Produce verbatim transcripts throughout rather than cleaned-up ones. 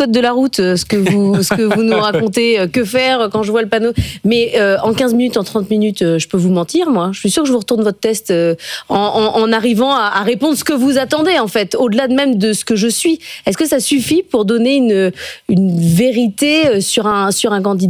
code de la route, ce que vous, ce que vous nous racontez, que faire quand je vois le panneau. Mais euh, en quinze minutes, en trente minutes, je peux vous mentir, moi. Je suis sûre que je vous retourne votre test euh, en, en, en arrivant à, à répondre ce que vous attendez, en fait, au-delà de même de ce que je suis. Est-ce que ça suffit pour donner une, une vérité sur un, sur un candidat ?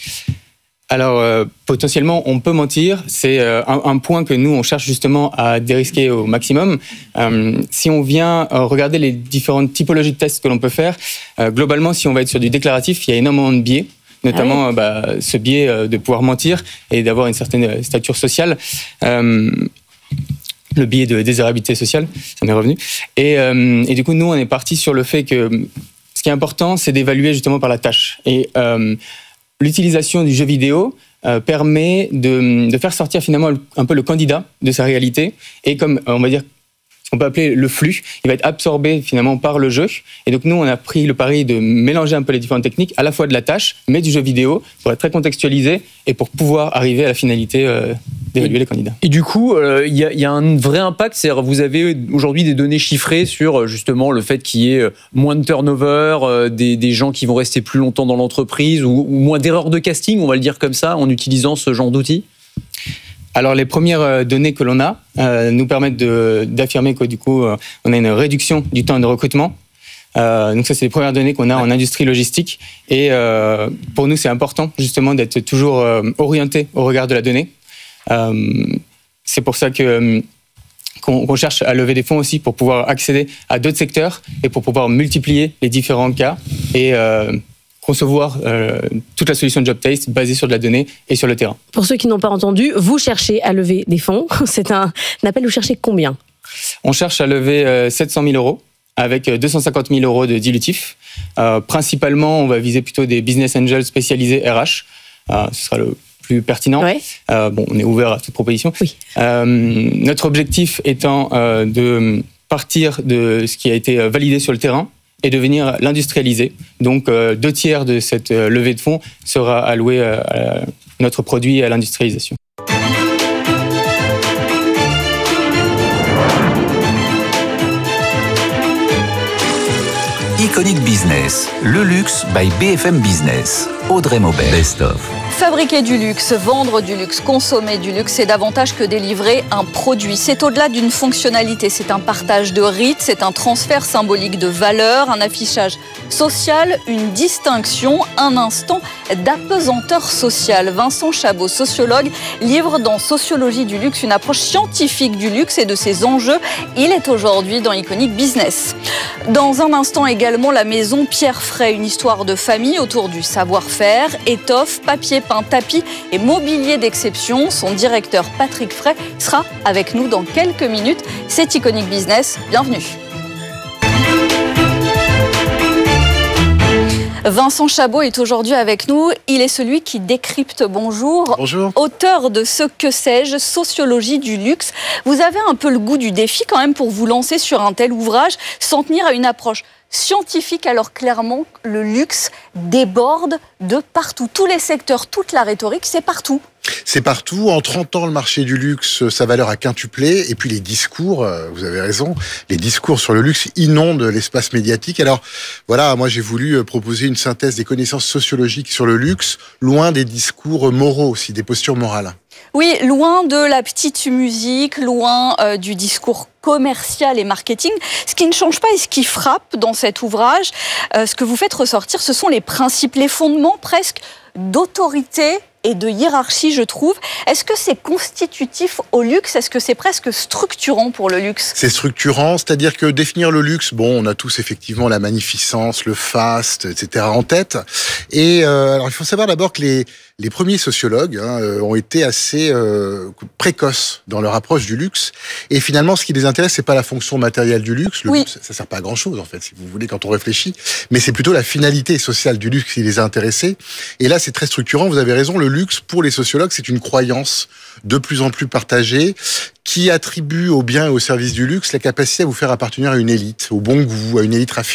Alors, euh, potentiellement, on peut mentir. C'est euh, un, un point que nous, on cherche justement à dérisquer au maximum. Euh, si on vient euh, regarder les différentes typologies de tests que l'on peut faire, euh, globalement, si on va être sur du déclaratif, il y a énormément de biais, notamment ah oui. bah, ce biais euh, de pouvoir mentir et d'avoir une certaine stature sociale. Euh, le biais de désirabilité sociale, ça m'est revenu. Et, euh, et du coup, nous, on est parti sur le fait que ce qui est important, c'est d'évaluer justement par la tâche. Et euh, l'utilisation du jeu vidéo euh, permet de, de faire sortir finalement un peu le candidat de sa réalité et comme on va dire ce qu'on peut appeler le flux, il va être absorbé finalement par le jeu. Et donc nous, on a pris le pari de mélanger un peu les différentes techniques, à la fois de la tâche, mais du jeu vidéo, pour être très contextualisé et pour pouvoir arriver à la finalité euh, d'évaluer et, les candidats. Et du coup, il euh, y, y a un vrai impact, c'est-à-dire vous avez aujourd'hui des données chiffrées sur justement le fait qu'il y ait moins de turnover, euh, des, des gens qui vont rester plus longtemps dans l'entreprise ou, ou moins d'erreurs de casting, on va le dire comme ça, en utilisant ce genre d'outils ? Alors, les premières données que l'on a euh, nous permettent de, d'affirmer que du coup, euh, on a une réduction du temps de recrutement. Euh, donc ça, c'est les premières données qu'on a en industrie logistique. Et euh, pour nous, c'est important justement d'être toujours euh, orienté au regard de la donnée. Euh, c'est pour ça que qu'on, qu'on cherche à lever des fonds aussi pour pouvoir accéder à d'autres secteurs et pour pouvoir multiplier les différents cas et euh, concevoir euh, toute la solution de JobTaste basée sur de la donnée et sur le terrain. Pour ceux qui n'ont pas entendu, vous cherchez à lever des fonds. C'est un, un appel, vous cherchez combien ? On cherche à lever euh, sept cent mille euros avec deux cent cinquante mille euros de dilutif. Euh, principalement, on va viser plutôt des business angels spécialisés R H. Euh, ce sera le plus pertinent. Ouais. Euh, bon, on est ouvert à toute proposition. Oui. Euh, notre objectif étant euh, de partir de ce qui a été validé sur le terrain et de venir l'industrialiser. Donc, euh, deux tiers de cette euh, levée de fonds sera alloué euh, à notre produit et à l'industrialisation. Iconic Business, le luxe by B F M Business. Audrey Maubert, Best of. Fabriquer du luxe, vendre du luxe, consommer du luxe, c'est davantage que délivrer un produit. C'est au-delà d'une fonctionnalité, c'est un partage de rites, c'est un transfert symbolique de valeurs, un affichage social, une distinction, un instant d'apesanteur sociale. Vincent Chabot, sociologue, livre dans Sociologie du luxe une approche scientifique du luxe et de ses enjeux. Il est aujourd'hui dans Iconic Business. Dans un instant également, la maison Pierre Fray, une histoire de famille autour du savoir-faire, étoffe, papier peint, tapis et mobilier d'exception. Son directeur Patrick Fray sera avec nous dans quelques minutes. C'est Iconic Business, bienvenue. Vincent Chabot est aujourd'hui avec nous. Il est celui qui décrypte. Bonjour. Bonjour. Auteur de Ce que sais-je, Sociologie du luxe. Vous avez un peu le goût du défi quand même pour vous lancer sur un tel ouvrage, s'en tenir à une approche scientifique, alors clairement, le luxe déborde de partout. Tous les secteurs, toute la rhétorique, c'est partout. C'est partout. En trente ans, le marché du luxe, sa valeur a quintuplé. Et puis les discours, vous avez raison, les discours sur le luxe inondent l'espace médiatique. Alors voilà, moi j'ai voulu proposer une synthèse des connaissances sociologiques sur le luxe, loin des discours moraux aussi, des postures morales. Oui, loin de la petite musique, loin euh, du discours commercial et marketing. Ce qui ne change pas et ce qui frappe dans cet ouvrage, euh, ce que vous faites ressortir, ce sont les principes, les fondements presque d'autorité et de hiérarchie, je trouve. Est-ce que c'est constitutif au luxe ? Est-ce que c'est presque structurant pour le luxe ? C'est structurant, c'est-à-dire que définir le luxe, bon, on a tous effectivement la magnificence, le faste, et cetera en tête. Et euh, alors, il faut savoir d'abord que les les premiers sociologues hein, ont été assez euh, précoces dans leur approche du luxe. Et finalement, ce qui les intéresse, c'est pas la fonction matérielle du luxe. Le oui. luxe, ça sert pas à grand-chose en fait, si vous voulez, quand on réfléchit. Mais c'est plutôt la finalité sociale du luxe qui les a intéressés. Et là, c'est très structurant. Vous avez raison. Le luxe, pour les sociologues, c'est une croyance de plus en plus partagée qui attribue au bien et au service du luxe la capacité à vous faire appartenir à une élite, au bon goût, à une élite raffinée.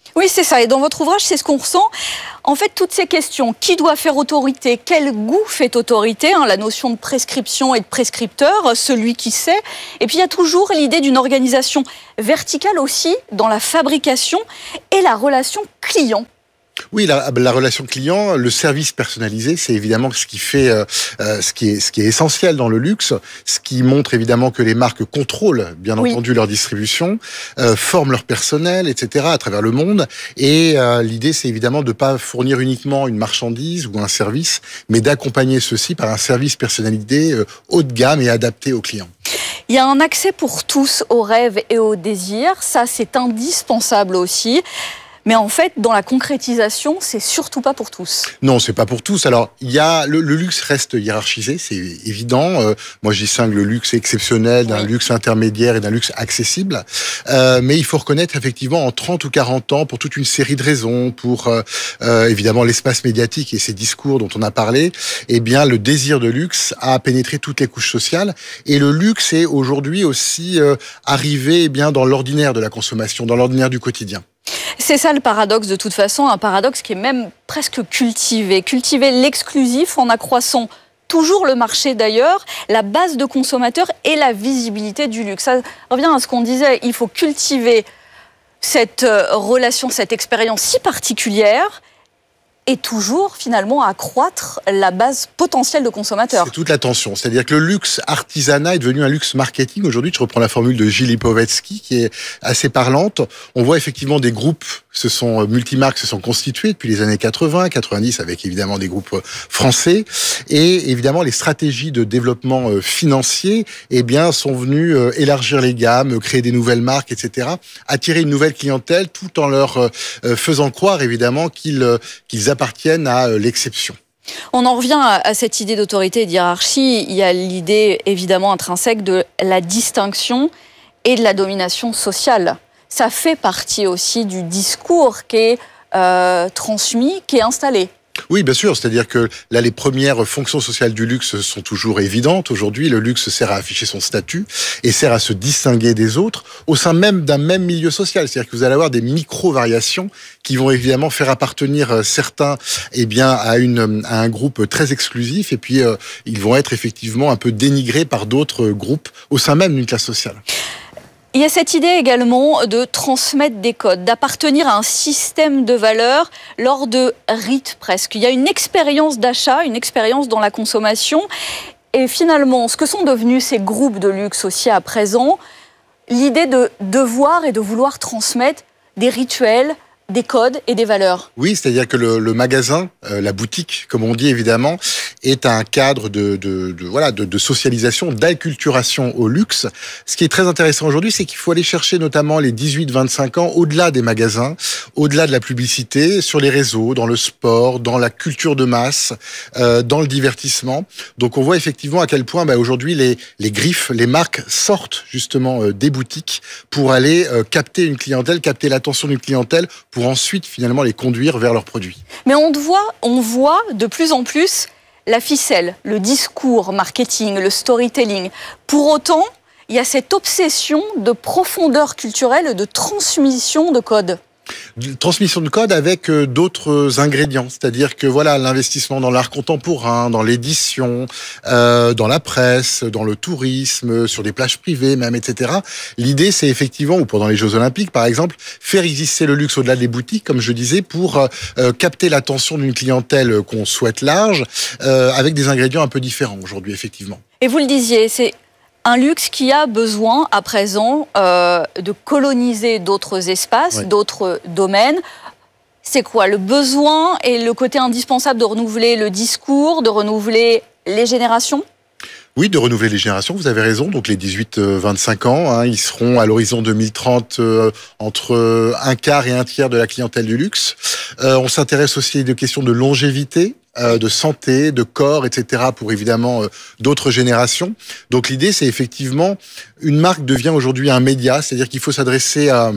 Oui, c'est ça. Et dans votre ouvrage, c'est ce qu'on ressent. En fait, toutes ces questions, qui doit faire autorité, quel goût fait autorité, hein, la notion de prescription et de prescripteur, celui qui sait. Et puis, il y a toujours l'idée d'une organisation verticale aussi dans la fabrication et la relation client. Oui, la, la relation client, le service personnalisé, c'est évidemment ce qui fait, euh, ce qui est, ce qui est essentiel dans le luxe, ce qui montre évidemment que les marques contrôlent, bien oui. entendu, leur distribution, euh, forment leur personnel, et cetera, à travers le monde. Et euh, l'idée, c'est évidemment de pas fournir uniquement une marchandise ou un service, mais d'accompagner ceci par un service personnalisé euh, haut de gamme et adapté aux clients. Il y a un accès pour tous aux rêves et aux désirs. Ça, c'est indispensable aussi. Mais en fait, dans la concrétisation, c'est surtout pas pour tous. Non, c'est pas pour tous. Alors, il y a le, le luxe reste hiérarchisé, c'est évident. Euh, moi, je distingue le luxe exceptionnel d'un oui. luxe intermédiaire et d'un luxe accessible. Euh, mais il faut reconnaître effectivement en trente ou quarante ans, pour toute une série de raisons, pour euh, euh, évidemment l'espace médiatique et ces discours dont on a parlé, eh bien, le désir de luxe a pénétré toutes les couches sociales. Et le luxe est aujourd'hui aussi euh, arrivé eh bien dans l'ordinaire de la consommation, dans l'ordinaire du quotidien. C'est ça le paradoxe de toute façon, un paradoxe qui est même presque cultivé. Cultiver l'exclusif en accroissant toujours le marché d'ailleurs, la base de consommateurs et la visibilité du luxe. Ça revient à ce qu'on disait, il faut cultiver cette relation, cette expérience si particulière et toujours finalement accroître la base potentielle de consommateurs. C'est toute la tension. C'est-à-dire que le luxe artisanat est devenu un luxe marketing. Aujourd'hui, je reprends la formule de Gilles Lipovetsky qui est assez parlante. On voit effectivement des groupes, ce sont multimarques, se sont constitués depuis les années quatre-vingts, quatre-vingt-dix avec évidemment des groupes français. Et évidemment, les stratégies de développement financier eh bien, sont venues élargir les gammes, créer des nouvelles marques, et cetera. Attirer une nouvelle clientèle tout en leur faisant croire évidemment qu'ils, qu'ils appartiennent à l'exception. On en revient à cette idée d'autorité et d'hiérarchie. Il y a l'idée évidemment intrinsèque de la distinction et de la domination sociale. Ça fait partie aussi du discours qui est euh, transmis, qui est installé. Oui, bien sûr. C'est-à-dire que là, les premières fonctions sociales du luxe sont toujours évidentes. Aujourd'hui, le luxe sert à afficher son statut et sert à se distinguer des autres au sein même d'un même milieu social. C'est-à-dire que vous allez avoir des micro-variations qui vont évidemment faire appartenir certains eh bien, à, une, à un groupe très exclusif et puis euh, ils vont être effectivement un peu dénigrés par d'autres groupes au sein même d'une classe sociale. Il y a cette idée également de transmettre des codes, d'appartenir à un système de valeurs lors de rites presque. Il y a une expérience d'achat, une expérience dans la consommation. Et finalement, ce que sont devenus ces groupes de luxe aussi à présent, l'idée de devoir et de vouloir transmettre des rituels, des codes et des valeurs. Oui, c'est-à-dire que le, le magasin, euh, la boutique, comme on dit évidemment, est un cadre de, de, de voilà de, de socialisation, d'acculturation au luxe. Ce qui est très intéressant aujourd'hui, c'est qu'il faut aller chercher notamment les dix-huit vingt-cinq ans au-delà des magasins, au-delà de la publicité, sur les réseaux, dans le sport, dans la culture de masse, euh, dans le divertissement. Donc on voit effectivement à quel point bah, aujourd'hui les, les griffes, les marques sortent justement euh, des boutiques pour aller euh, capter une clientèle, capter l'attention d'une clientèle, pour ensuite finalement les conduire vers leurs produits. Mais on voit, on voit de plus en plus la ficelle, le discours marketing, le storytelling. Pour autant, il y a cette obsession de profondeur culturelle, de transmission de codes. Transmission de code avec euh, d'autres ingrédients, c'est-à-dire que voilà l'investissement dans l'art contemporain, dans l'édition, euh, dans la presse, dans le tourisme, sur des plages privées même, et cetera. L'idée, c'est effectivement, ou pendant les Jeux Olympiques par exemple, faire exister le luxe au-delà des boutiques, comme je disais, pour euh, capter l'attention d'une clientèle qu'on souhaite large, euh, avec des ingrédients un peu différents aujourd'hui, effectivement. Et vous le disiez, c'est un luxe qui a besoin, à présent, euh, de coloniser d'autres espaces, oui. d'autres domaines. C'est quoi le besoin et le côté indispensable de renouveler le discours, de renouveler les générations ? Oui, de renouveler les générations, vous avez raison. Donc les dix-huit vingt-cinq ans, hein, ils seront à l'horizon deux mille trente euh, entre un quart et un tiers de la clientèle du luxe. Euh, on s'intéresse aussi à des questions de longévité, euh, de santé, de corps, et cetera pour évidemment euh, d'autres générations. Donc l'idée, c'est effectivement, une marque devient aujourd'hui un média, c'est-à-dire qu'il faut s'adresser à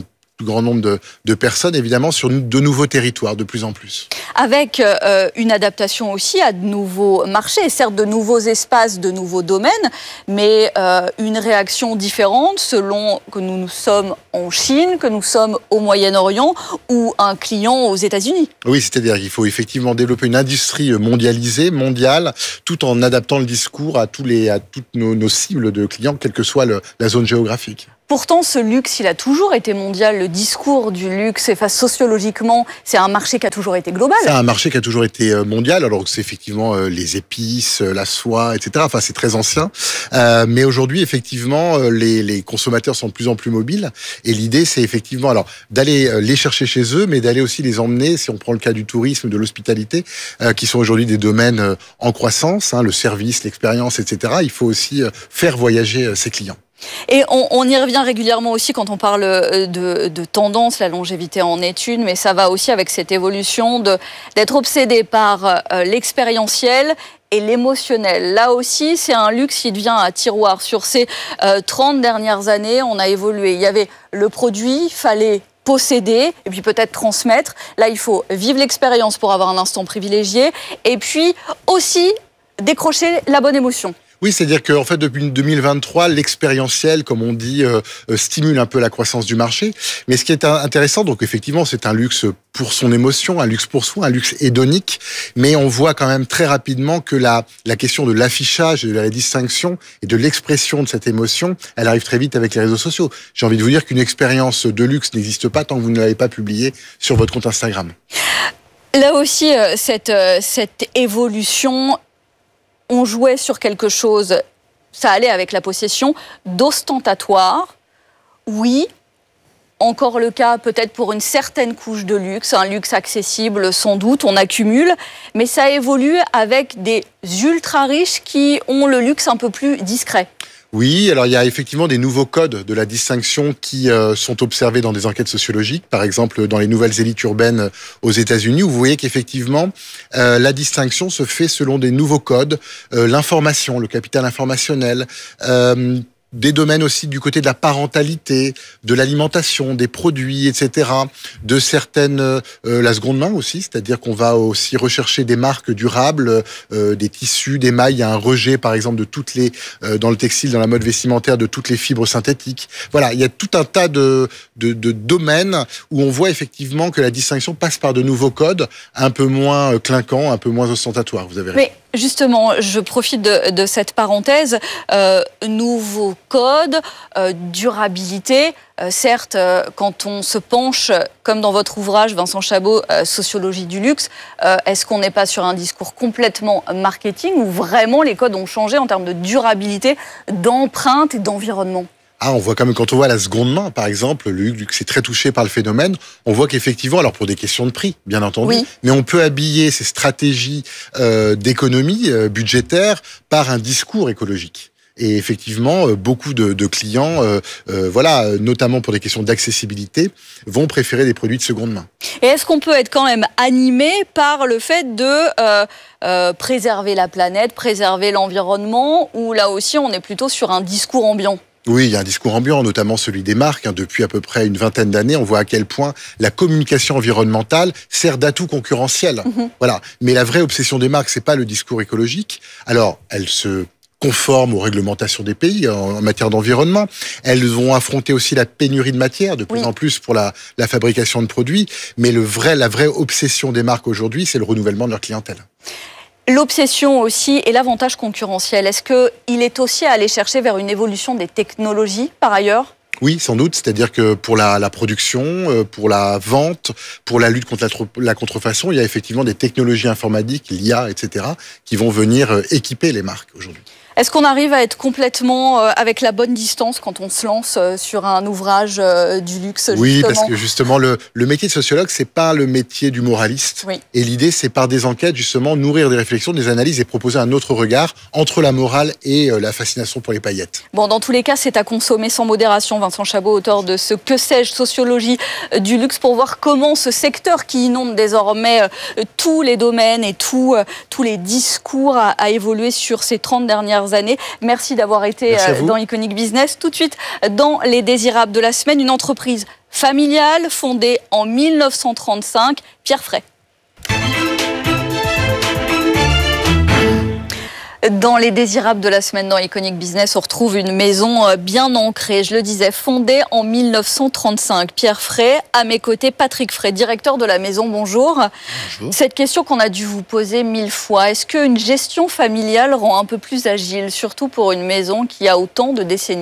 plus grand nombre de, de personnes, évidemment, sur de nouveaux territoires, de plus en plus. Avec euh, une adaptation aussi à de nouveaux marchés, certes de nouveaux espaces, de nouveaux domaines, mais euh, une réaction différente selon que nous, nous sommes en Chine, que nous sommes au Moyen-Orient ou un client aux États-Unis. Oui, c'est-à-dire qu'il faut effectivement développer une industrie mondialisée, mondiale, tout en adaptant le discours à, tous les, à toutes nos, nos cibles de clients, quelle que soit le, la zone géographique. Pourtant, ce luxe, il a toujours été mondial. Le discours du luxe, et face sociologiquement, c'est un marché qui a toujours été global. C'est un marché qui a toujours été mondial, alors que c'est effectivement les épices, la soie, et cetera. Enfin, c'est très ancien. Euh, mais aujourd'hui, effectivement, les, les consommateurs sont de plus en plus mobiles. Et l'idée, c'est effectivement, alors, d'aller les chercher chez eux, mais d'aller aussi les emmener, si on prend le cas du tourisme, de l'hospitalité, euh, qui sont aujourd'hui des domaines en croissance, hein, le service, l'expérience, et cetera. Il faut aussi faire voyager ses clients. Et on, on y revient régulièrement aussi quand on parle de, de tendance, la longévité en études, mais ça va aussi avec cette évolution de, d'être obsédé par euh, l'expérientiel et l'émotionnel. Là aussi, c'est un luxe qui devient un tiroir. Sur ces euh, trente dernières années, on a évolué. Il y avait le produit, il fallait posséder et puis peut-être transmettre. Là, il faut vivre l'expérience pour avoir un instant privilégié et puis aussi décrocher la bonne émotion. Oui, c'est-à-dire qu'en fait, depuis deux mille vingt-trois, l'expérientiel, comme on dit, euh, stimule un peu la croissance du marché. Mais ce qui est intéressant, donc effectivement, c'est un luxe pour son émotion, un luxe pour soi, un luxe hédonique. Mais on voit quand même très rapidement que la, la question de l'affichage, de la distinction et de l'expression de cette émotion, elle arrive très vite avec les réseaux sociaux. J'ai envie de vous dire qu'une expérience de luxe n'existe pas tant que vous ne l'avez pas publiée sur votre compte Instagram. Là aussi, cette, cette évolution... On jouait sur quelque chose, ça allait avec la possession, d'ostentatoire. Oui, encore le cas peut-être pour une certaine couche de luxe, un luxe accessible sans doute, on accumule, mais ça évolue avec des ultra riches qui ont le luxe un peu plus discret. Oui, alors il y a effectivement des nouveaux codes de la distinction qui euh, sont observés dans des enquêtes sociologiques, par exemple dans les nouvelles élites urbaines aux États-Unis, où vous voyez qu'effectivement euh, la distinction se fait selon des nouveaux codes, euh, l'information, le capital informationnel, euh, des domaines aussi du côté de la parentalité, de l'alimentation, des produits, et cetera, de certaines, euh, la seconde main aussi, c'est-à-dire qu'on va aussi rechercher des marques durables, euh, des tissus, des mailles. Il y a un rejet, par exemple, de toutes les, euh, dans le textile, dans la mode vestimentaire, de toutes les fibres synthétiques. Voilà, il y a tout un tas de, de, de domaines où on voit effectivement que la distinction passe par de nouveaux codes, un peu moins clinquants, un peu moins ostentatoires. Vous avez raison. Mais justement, je profite de, de cette parenthèse. Euh, nouveaux codes, euh, durabilité. Euh, certes, euh, quand on se penche, comme dans votre ouvrage, Vincent Chabot, euh, Sociologie du luxe, euh, est-ce qu'on n'est pas sur un discours complètement marketing où vraiment les codes ont changé en termes de durabilité, d'empreinte et d'environnement ? Ah, on voit quand même, quand on voit la seconde main, par exemple, le luxe est très touché par le phénomène, on voit qu'effectivement, alors pour des questions de prix, bien entendu, oui. mais on peut habiller ces stratégies euh, d'économie euh, budgétaire par un discours écologique. Et effectivement, beaucoup de, de clients, euh, euh, voilà, notamment pour des questions d'accessibilité, vont préférer des produits de seconde main. Et est-ce qu'on peut être quand même animé par le fait de euh, euh, préserver la planète, préserver l'environnement, ou là aussi on est plutôt sur un discours ambiant ? Oui, il y a un discours ambiant, notamment celui des marques. Hein, depuis à peu près une vingtaine d'années, on voit à quel point la communication environnementale sert d'atout concurrentiel. Mmh. Voilà. Mais la vraie obsession des marques, c'est pas le discours écologique. Alors, elle se conforme aux réglementations des pays en matière d'environnement. Elles vont affronter aussi la pénurie de matière, de plus oui. en plus pour la, la fabrication de produits. Mais le vrai, la vraie obsession des marques aujourd'hui, c'est le renouvellement de leur clientèle. L'obsession aussi et l'avantage concurrentiel, est-ce qu'il est aussi à aller chercher vers une évolution des technologies par ailleurs ? Oui, sans doute. C'est-à-dire que pour la, la production, pour la vente, pour la lutte contre la, la contrefaçon, il y a effectivement des technologies informatiques, l'I A, et cetera, qui vont venir équiper les marques aujourd'hui. Est-ce qu'on arrive à être complètement euh, avec la bonne distance quand on se lance euh, sur un ouvrage euh, du luxe justement ? Oui, parce que justement, le, le métier de sociologue, c'est pas le métier du moraliste. Oui. Et l'idée, c'est par des enquêtes, justement, nourrir des réflexions, des analyses et proposer un autre regard entre la morale et euh, la fascination pour les paillettes. Bon, dans tous les cas, c'est à consommer sans modération. Vincent Chabot, auteur de ce Que sais-je, sociologie du luxe, pour voir comment ce secteur qui inonde désormais euh, tous les domaines et tout, euh, tous les discours a, a évolué sur ces trente dernières années. Merci d'avoir été dans Iconic Business. Tout de suite, dans les désirables de la semaine, une entreprise familiale fondée en mille neuf cent trente-cinq. Pierre Fray. Dans les désirables de la semaine dans Iconic Business, on retrouve une maison bien ancrée, je le disais, fondée en mille neuf cent trente-cinq. Pierre Fray, à mes côtés, Patrick Fray, directeur de la maison, bonjour. Bonjour. Cette question qu'on a dû vous poser mille fois, est-ce qu'une gestion familiale rend un peu plus agile, surtout pour une maison qui a autant de décennies ?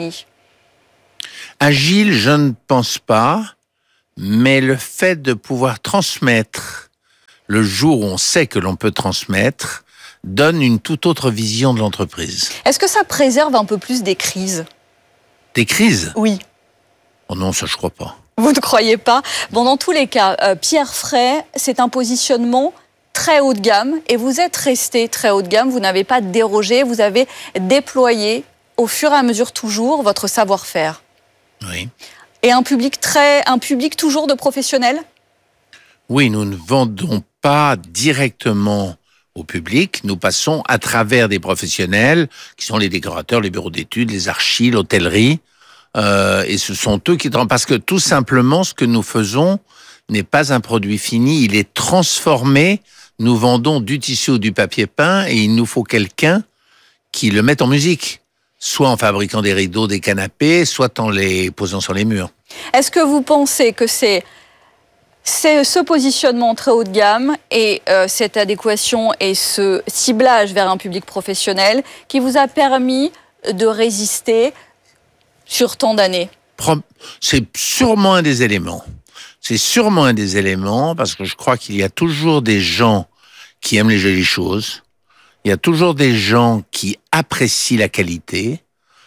Agile, je ne pense pas, mais le fait de pouvoir transmettre le jour où on sait que l'on peut transmettre donne une toute autre vision de l'entreprise. Est-ce que ça préserve un peu plus des crises ? Des crises ? Oui. Oh non, ça je crois pas. Vous ne croyez pas ? Bon, dans tous les cas, euh, Pierre Fray, c'est un positionnement très haut de gamme et vous êtes resté très haut de gamme, vous n'avez pas dérogé, vous avez déployé au fur et à mesure toujours votre savoir-faire. Oui. Et un public très, un public toujours de professionnels ? Oui, nous ne vendons pas directement au public, nous passons à travers des professionnels qui sont les décorateurs, les bureaux d'études, les archis, l'hôtellerie, euh, et ce sont eux qui... Parce que tout simplement, ce que nous faisons n'est pas un produit fini, il est transformé. Nous vendons du tissu ou du papier peint et il nous faut quelqu'un qui le mette en musique, soit en fabriquant des rideaux, des canapés, soit en les posant sur les murs. Est-ce que vous pensez que c'est C'est ce positionnement très haut de gamme et euh, cette adéquation et ce ciblage vers un public professionnel qui vous a permis de résister sur tant d'années ? C'est sûrement un des éléments. C'est sûrement un des éléments parce que je crois qu'il y a toujours des gens qui aiment les jolies choses. Il y a toujours des gens qui apprécient la qualité.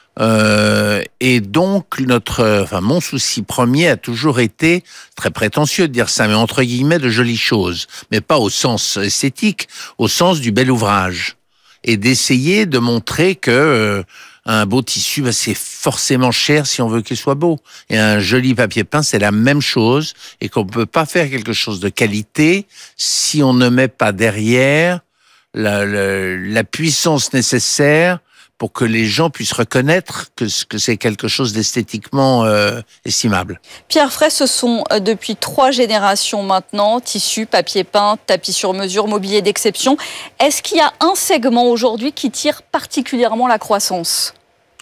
Euh, et donc notre, enfin mon souci premier a toujours été très prétentieux de dire ça, mais entre guillemets de jolies choses, mais pas au sens esthétique, au sens du bel ouvrage, et d'essayer de montrer que euh, un beau tissu, bah, c'est forcément cher si on veut qu'il soit beau, et un joli papier peint c'est la même chose, et qu'on peut pas faire quelque chose de qualité si on ne met pas derrière la, la, la puissance nécessaire pour que les gens puissent reconnaître que, que c'est quelque chose d'esthétiquement euh, estimable. Pierre Fray, ce sont euh, depuis trois générations maintenant, tissu, papier peint, tapis sur mesure, mobilier d'exception. Est-ce qu'il y a un segment aujourd'hui qui tire particulièrement la croissance ?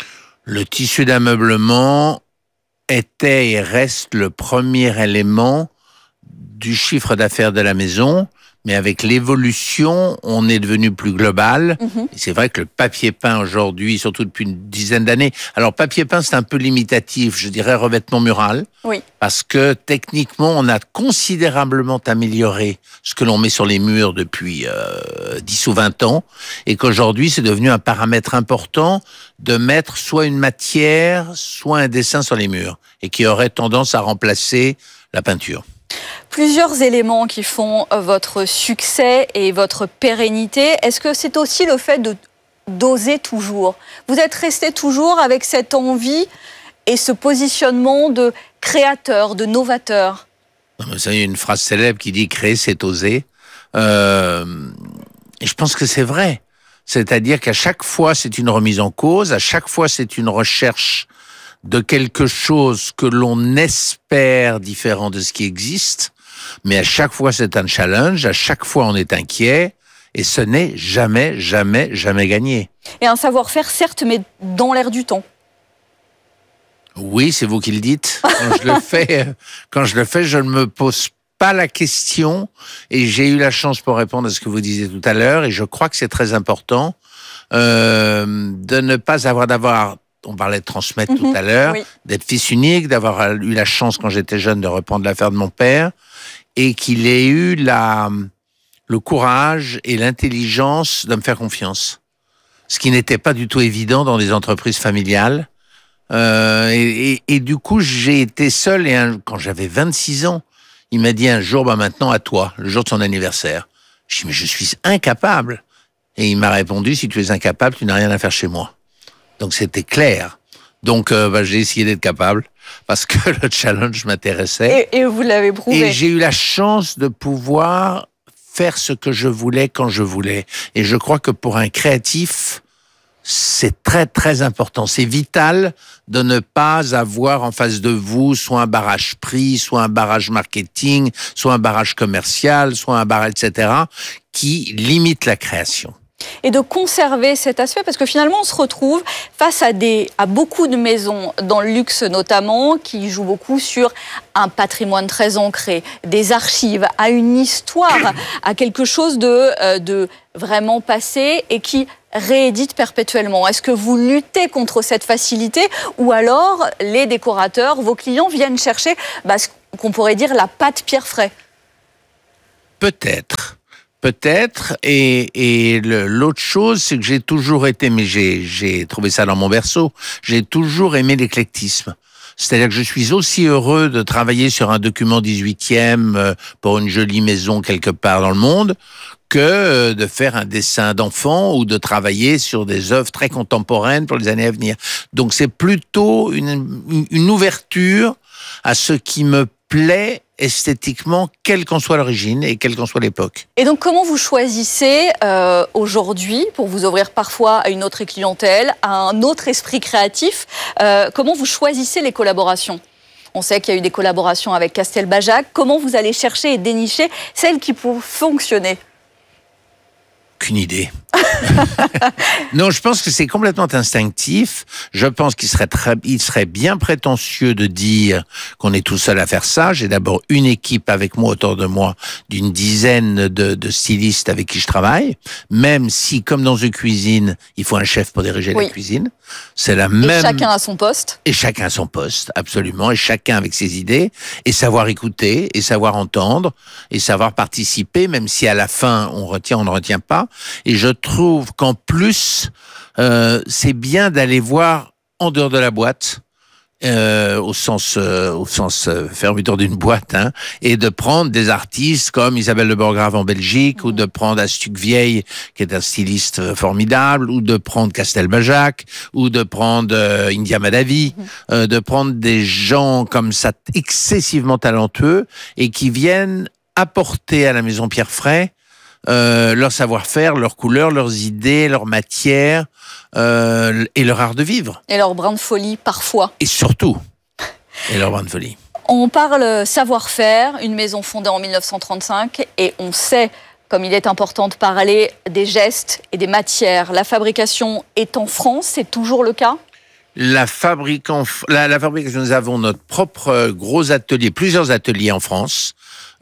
Le tissu d'ameublement était et reste le premier élément du chiffre d'affaires de la maison. Mais avec l'évolution, on est devenu plus global. Mmh. Et c'est vrai que le papier peint aujourd'hui, surtout depuis une dizaine d'années... Alors, papier peint, c'est un peu limitatif, je dirais revêtement mural. Oui. Parce que, techniquement, on a considérablement amélioré ce que l'on met sur les murs depuis euh, dix ou vingt ans. Et qu'aujourd'hui, c'est devenu un paramètre important de mettre soit une matière, soit un dessin sur les murs. Et qui aurait tendance à remplacer la peinture. Plusieurs éléments qui font votre succès et votre pérennité. Est-ce que c'est aussi le fait de d'oser toujours ? Vous êtes resté toujours avec cette envie et ce positionnement de créateur, de novateur ? Vous savez, il y a une phrase célèbre qui dit « créer, c'est oser euh, ». Et je pense que c'est vrai. C'est-à-dire qu'à chaque fois, c'est une remise en cause, à chaque fois, c'est une recherche de quelque chose que l'on espère différent de ce qui existe. Mais à chaque fois, c'est un challenge, à chaque fois, on est inquiet, et ce n'est jamais, jamais, jamais gagné. Et un savoir-faire, certes, mais dans l'air du temps. Oui, c'est vous qui le dites. Quand je le fais, quand je le fais, je ne me pose pas la question, et j'ai eu la chance pour répondre à ce que vous disiez tout à l'heure, et je crois que c'est très important euh, de ne pas avoir d'avoir... On parlait de transmettre mmh, tout à l'heure, oui. D'être fils unique, d'avoir eu la chance quand j'étais jeune de reprendre l'affaire de mon père, et qu'il ait eu la, le courage et l'intelligence de me faire confiance. Ce qui n'était pas du tout évident dans les entreprises familiales. Euh, et, et, et du coup, j'ai été seul, et un, quand j'avais vingt-six ans, il m'a dit un jour, bah maintenant à toi, le jour de son anniversaire. Je dis, mais je suis incapable. Et il m'a répondu, si tu es incapable, tu n'as rien à faire chez moi. Donc c'était clair. Donc euh, bah, j'ai essayé d'être capable parce que le challenge m'intéressait. Et, et vous l'avez prouvé. Et j'ai eu la chance de pouvoir faire ce que je voulais quand je voulais. Et je crois que pour un créatif, c'est très très important. C'est vital de ne pas avoir en face de vous soit un barrage prix, soit un barrage marketing, soit un barrage commercial, soit un barrage, et cetera, qui limite la création. Et de conserver cet aspect, parce que finalement, on se retrouve face à, des, à beaucoup de maisons, dans le luxe notamment, qui jouent beaucoup sur un patrimoine très ancré, des archives, à une histoire, à quelque chose de, euh, de vraiment passé et qui réédite perpétuellement. Est-ce que vous luttez contre cette facilité ou alors les décorateurs, vos clients viennent chercher bah, ce qu'on pourrait dire la pâte Pierre Fray? Peut-être. Peut-être, et, et le, l'autre chose, c'est que j'ai toujours été, mais j'ai, j'ai trouvé ça dans mon berceau, j'ai toujours aimé l'éclectisme. C'est-à-dire que je suis aussi heureux de travailler sur un document dix-huitième pour une jolie maison quelque part dans le monde que de faire un dessin d'enfant ou de travailler sur des œuvres très contemporaines pour les années à venir. Donc c'est plutôt une, une ouverture à ce qui me plaît esthétiquement, quelle qu'en soit l'origine et quelle qu'en soit l'époque. Et donc, comment vous choisissez euh, aujourd'hui, pour vous ouvrir parfois à une autre clientèle, à un autre esprit créatif, euh, comment vous choisissez les collaborations? On sait qu'il y a eu des collaborations avec Castelbajac. Comment vous allez chercher et dénicher celles qui peuvent fonctionner? Aucune idée. Non, je pense que c'est complètement instinctif. Je pense qu'il serait très, il serait bien prétentieux de dire qu'on est tout seul à faire ça. J'ai d'abord une équipe avec moi, autour de moi, d'une dizaine de, de stylistes avec qui je travaille. Même si, comme dans une cuisine, il faut un chef pour diriger oui. la cuisine. C'est la même. Et chacun à son poste. Et chacun à son poste, absolument. Et chacun avec ses idées. Et savoir écouter, et savoir entendre, et savoir participer, même si à la fin, on retient, on ne retient pas. Et je trouve qu'en plus, euh, c'est bien d'aller voir en dehors de la boîte, euh, au sens, euh, au sens euh, fermeture d'une boîte, hein, et de prendre des artistes comme Isabelle Le Borgrave en Belgique, mmh. ou de prendre Astuc Vieille, qui est un styliste formidable, ou de prendre Castelbajac, ou de prendre euh, India Madhavi, mmh. euh, de prendre des gens comme ça excessivement talentueux et qui viennent apporter à la Maison Pierre Fray Euh, leur savoir-faire, leurs couleurs, leurs idées, leur matière euh, et leur art de vivre. Et leur brin de folie parfois. Et surtout, et leur brin de folie. On parle savoir-faire, une maison fondée en mille neuf cent trente-cinq et on sait, comme il est important de parler des gestes et des matières. La fabrication est en France, c'est toujours le cas ? La, fabricant, la, la fabrication, nous avons notre propre gros atelier, plusieurs ateliers en France.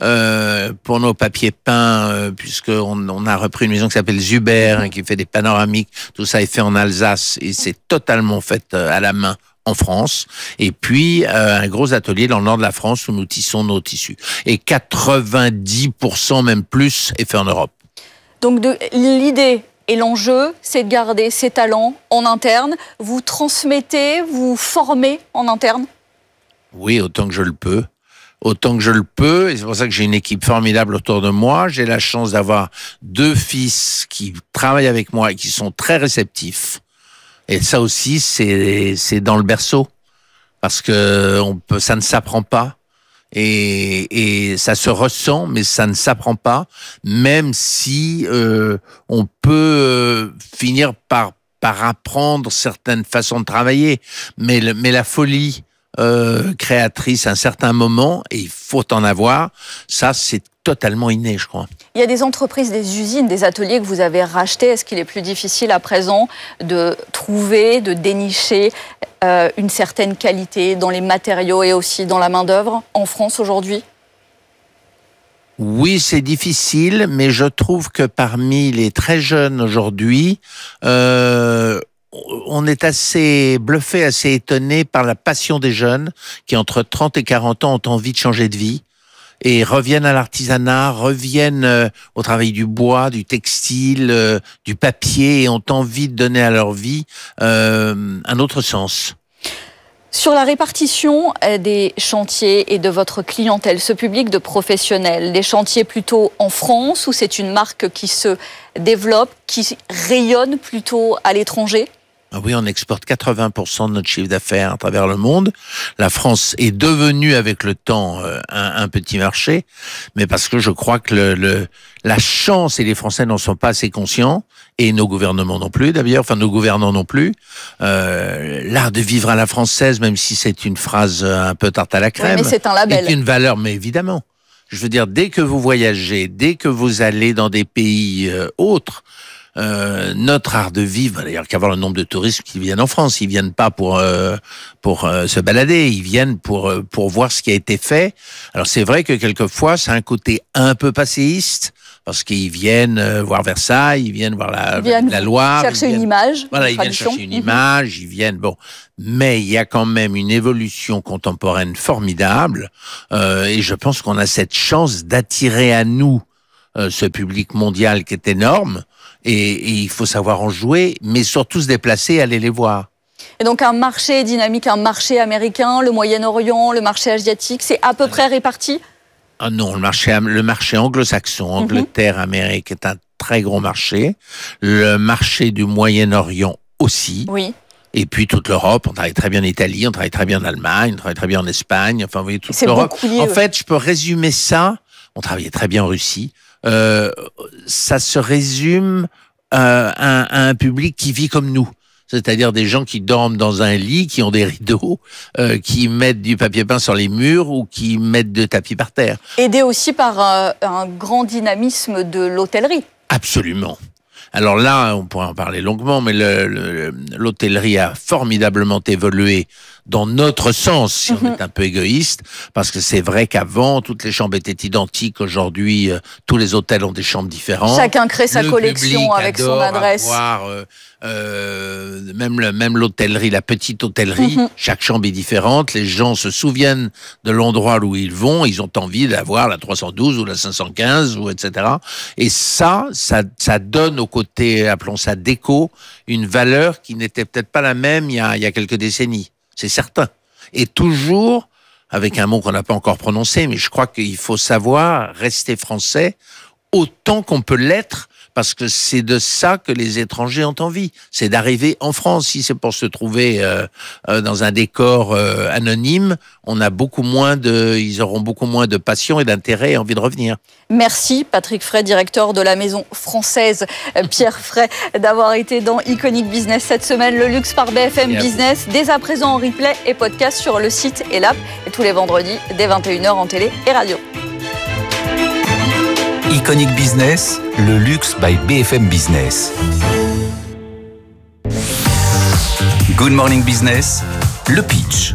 Euh, pour nos papiers peints, euh, puisqu'on on a repris une maison qui s'appelle Zuber, hein, qui fait des panoramiques. Tout ça est fait en Alsace et c'est totalement fait euh, à la main en France. Et puis, euh, un gros atelier dans le nord de la France où nous tissons nos tissus. Et quatre-vingt-dix pour cent, même plus, est fait en Europe. Donc, de, l'idée et l'enjeu, c'est de garder ces talents en interne. Vous transmettez, vous formez en interne ? Oui, autant que je le peux. Autant que je le peux, et c'est pour ça que j'ai une équipe formidable autour de moi. J'ai la chance d'avoir deux fils qui travaillent avec moi et qui sont très réceptifs. Et ça aussi, c'est c'est dans le berceau, parce que on peut, ça ne s'apprend pas, et et ça se ressent, mais ça ne s'apprend pas, même si euh, on peut euh, finir par par apprendre certaines façons de travailler, mais le, mais la folie Euh, créatrice à un certain moment, et il faut en avoir, ça c'est totalement inné, je crois. Il y a des entreprises, des usines, des ateliers que vous avez rachetés. Est-ce qu'il est plus difficile à présent de trouver, de dénicher euh, une certaine qualité dans les matériaux et aussi dans la main-d'œuvre en France aujourd'hui ? Oui, c'est difficile, mais je trouve que parmi les très jeunes aujourd'hui, euh, on est assez bluffé, assez étonné par la passion des jeunes qui, entre trente et quarante ans, ont envie de changer de vie et reviennent à l'artisanat, reviennent euh, au travail du bois, du textile, euh, du papier, et ont envie de donner à leur vie euh, un autre sens. Sur la répartition des chantiers et de votre clientèle, ce public de professionnels, des chantiers plutôt en France, ou c'est une marque qui se développe, qui rayonne plutôt à l'étranger ? Oui, on exporte quatre-vingts pour cent de notre chiffre d'affaires à travers le monde. La France est devenue, avec le temps, un, un petit marché, mais parce que je crois que le, le, la chance, et les Français n'en sont pas assez conscients, et nos gouvernements non plus d'ailleurs, enfin nos gouvernants non plus. Euh, l'art de vivre à la française, même si c'est une phrase un peu tarte à la crème, oui, mais c'est un label. est une valeur, mais évidemment. Je veux dire, dès que vous voyagez, dès que vous allez dans des pays euh, autres, euh, notre art de vivre, d'ailleurs qu'à voir le nombre de touristes qui viennent en France, ils viennent pas pour euh, pour euh, se balader, ils viennent pour euh, pour voir ce qui a été fait. Alors c'est vrai que quelquefois, c'est un côté un peu passéiste, parce qu'ils viennent euh, voir Versailles, ils viennent voir la, Ils viennent la Loire. chercher ils viennent, une image. Voilà, une ils viennent tradition. chercher une Mhm. image, ils viennent, bon. Mais il y a quand même une évolution contemporaine formidable, euh, et je pense qu'on a cette chance d'attirer à nous euh, ce public mondial qui est énorme, et, et il faut savoir en jouer, mais surtout se déplacer et aller les voir. Et donc un marché dynamique, un marché américain, le Moyen-Orient, le marché asiatique, c'est à peu près réparti? Ah non, le marché, le marché anglo-saxon, Angleterre, Mhm. Amérique est un très gros marché. Le marché du Moyen-Orient aussi. Oui. Et puis toute l'Europe, on travaille très bien en Italie, on travaille très bien en Allemagne, on travaille très bien en Espagne, enfin vous voyez toute C'est l'Europe. beaucoup lié, En ouais. fait, je peux résumer ça, on travaillait très bien en Russie, euh, ça se résume euh, à, à un public qui vit comme nous. C'est-à-dire des gens qui dorment dans un lit, qui ont des rideaux, euh, qui mettent du papier peint sur les murs ou qui mettent de tapis par terre. Aidé aussi par euh, un grand dynamisme de l'hôtellerie. Absolument. Alors là, on pourrait en parler longuement, mais le, le, l'hôtellerie a formidablement évolué dans notre sens, si on est un peu égoïste, parce que c'est vrai qu'avant, toutes les chambres étaient identiques. Aujourd'hui, euh, tous les hôtels ont des chambres différentes. Chacun crée sa Le collection public avec son adore adresse. avoir, euh, euh, même, le, même l'hôtellerie, la petite hôtellerie, Mhm. chaque chambre est différente. Les gens se souviennent de l'endroit où ils vont. Ils ont envie d'avoir la trois cent douze ou la cinq cent quinze, ou et cetera. Et ça, ça, ça donne au côté, appelons ça déco, une valeur qui n'était peut-être pas la même il y a, il y a quelques décennies. C'est certain. Et toujours, avec un mot qu'on n'a pas encore prononcé, mais je crois qu'il faut savoir rester français autant qu'on peut l'être, parce que c'est de ça que les étrangers ont envie. C'est d'arriver en France. Si c'est pour se trouver euh, euh, dans un décor euh, anonyme, on a beaucoup moins de, ils auront beaucoup moins de passion et d'intérêt et envie de revenir. Merci Patrick Fray, directeur de la maison française Pierre Fray, d'avoir été dans Iconic Business cette semaine. Le luxe par B F M Merci. Business, dès à présent en replay et podcast sur le site et l'app, et tous les vendredis dès vingt et une heures en télé et radio. Iconic Business, le luxe by B F M Business. Good Morning Business, le pitch.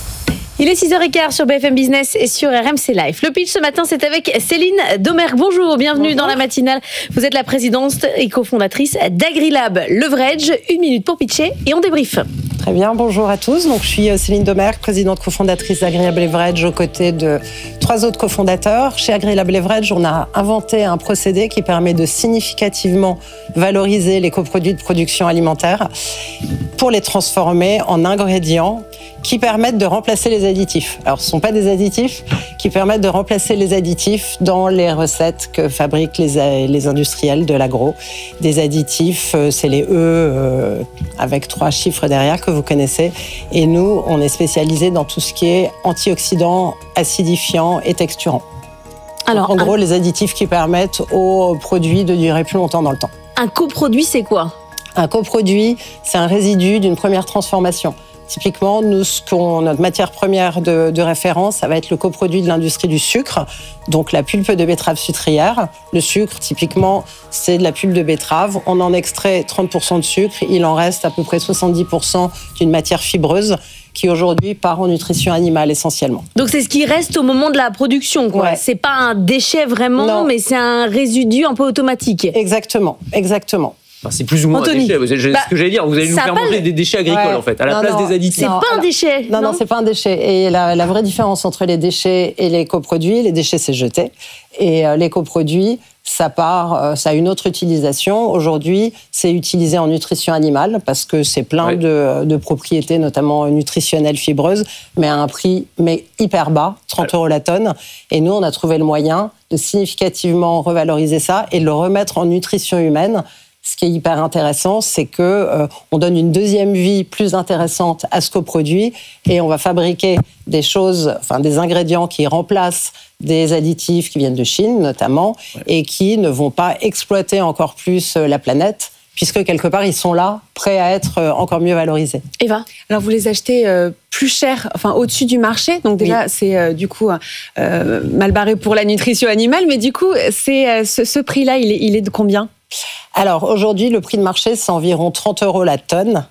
Il est six heures quinze sur B F M Business et sur R M C Life. Le pitch ce matin, c'est avec Céline Domergue. Bonjour, bienvenue Bonjour. dans la matinale. Vous êtes la présidente et cofondatrice d'Agrilab Leverage. Une minute pour pitcher et on débrief. Très bien, bonjour à tous. Donc, je suis Céline Domergue, présidente cofondatrice d'Agrilab Leverage aux côtés de trois autres cofondateurs. Chez Agrilab Leverage, on a inventé un procédé qui permet de significativement valoriser les coproduits de production alimentaire pour les transformer en ingrédients qui permettent de remplacer les additifs. Alors, ce ne sont pas des additifs qui permettent de remplacer les additifs dans les recettes que fabriquent les, les industriels de l'agro. Des additifs, c'est les E euh, avec trois chiffres derrière que vous connaissez. Et nous, on est spécialisés dans tout ce qui est antioxydants, acidifiants et texturants. Alors, en un, gros, les additifs qui permettent aux produits de durer plus longtemps dans le temps. un coproduit, c'est quoi? Un coproduit, c'est un résidu d'une première transformation. Typiquement, nous, ce qu'on, notre matière première de, de référence, ça va être le coproduit de l'industrie du sucre, donc la pulpe de betterave sucrière. Le sucre, typiquement, c'est de la pulpe de betterave. On en extrait trente pour cent de sucre, il en reste à peu près soixante-dix pour cent d'une matière fibreuse qui aujourd'hui part en nutrition animale essentiellement. Donc c'est ce qui reste au moment de la production, quoi. Ouais. C'est pas un déchet vraiment, Non. mais c'est un résidu un peu automatique. Exactement, exactement. Enfin, c'est plus ou moins Anthony, un déchet. C'est bah, ce que j'allais dire. Vous allez nous ça a faire pas manger le- des déchets agricoles, Ouais. en fait, à la Non, place non. des additifs. C'est Non, pas un alors- déchet. Non, non, c'est pas un déchet. Et la, la vraie différence entre les déchets et les coproduits, les déchets, c'est jeté. Et euh, les coproduits, ça part, euh, ça a une autre utilisation. Aujourd'hui, c'est utilisé en nutrition animale parce que c'est plein Ouais. de, de propriétés, notamment nutritionnelles, fibreuses, mais à un prix mais hyper bas, trente euros la tonne. Et nous, on a trouvé le moyen de significativement revaloriser ça et de le remettre en nutrition humaine. Ce qui est hyper intéressant, c'est que euh, on donne une deuxième vie plus intéressante à ce coproduit et on va fabriquer des choses, enfin des ingrédients qui remplacent des additifs qui viennent de Chine notamment et qui ne vont pas exploiter encore plus euh, la planète, puisque quelque part, ils sont là, prêts à être encore mieux valorisés. Eva ? Alors, vous les achetez euh, plus cher, enfin au-dessus du marché. Donc déjà, oui. c'est euh, du coup euh, mal barré pour la nutrition animale. Mais du coup, c'est, euh, ce, ce prix-là, il est, il est de combien ? Alors aujourd'hui, le prix de marché, c'est environ trente euros la tonne.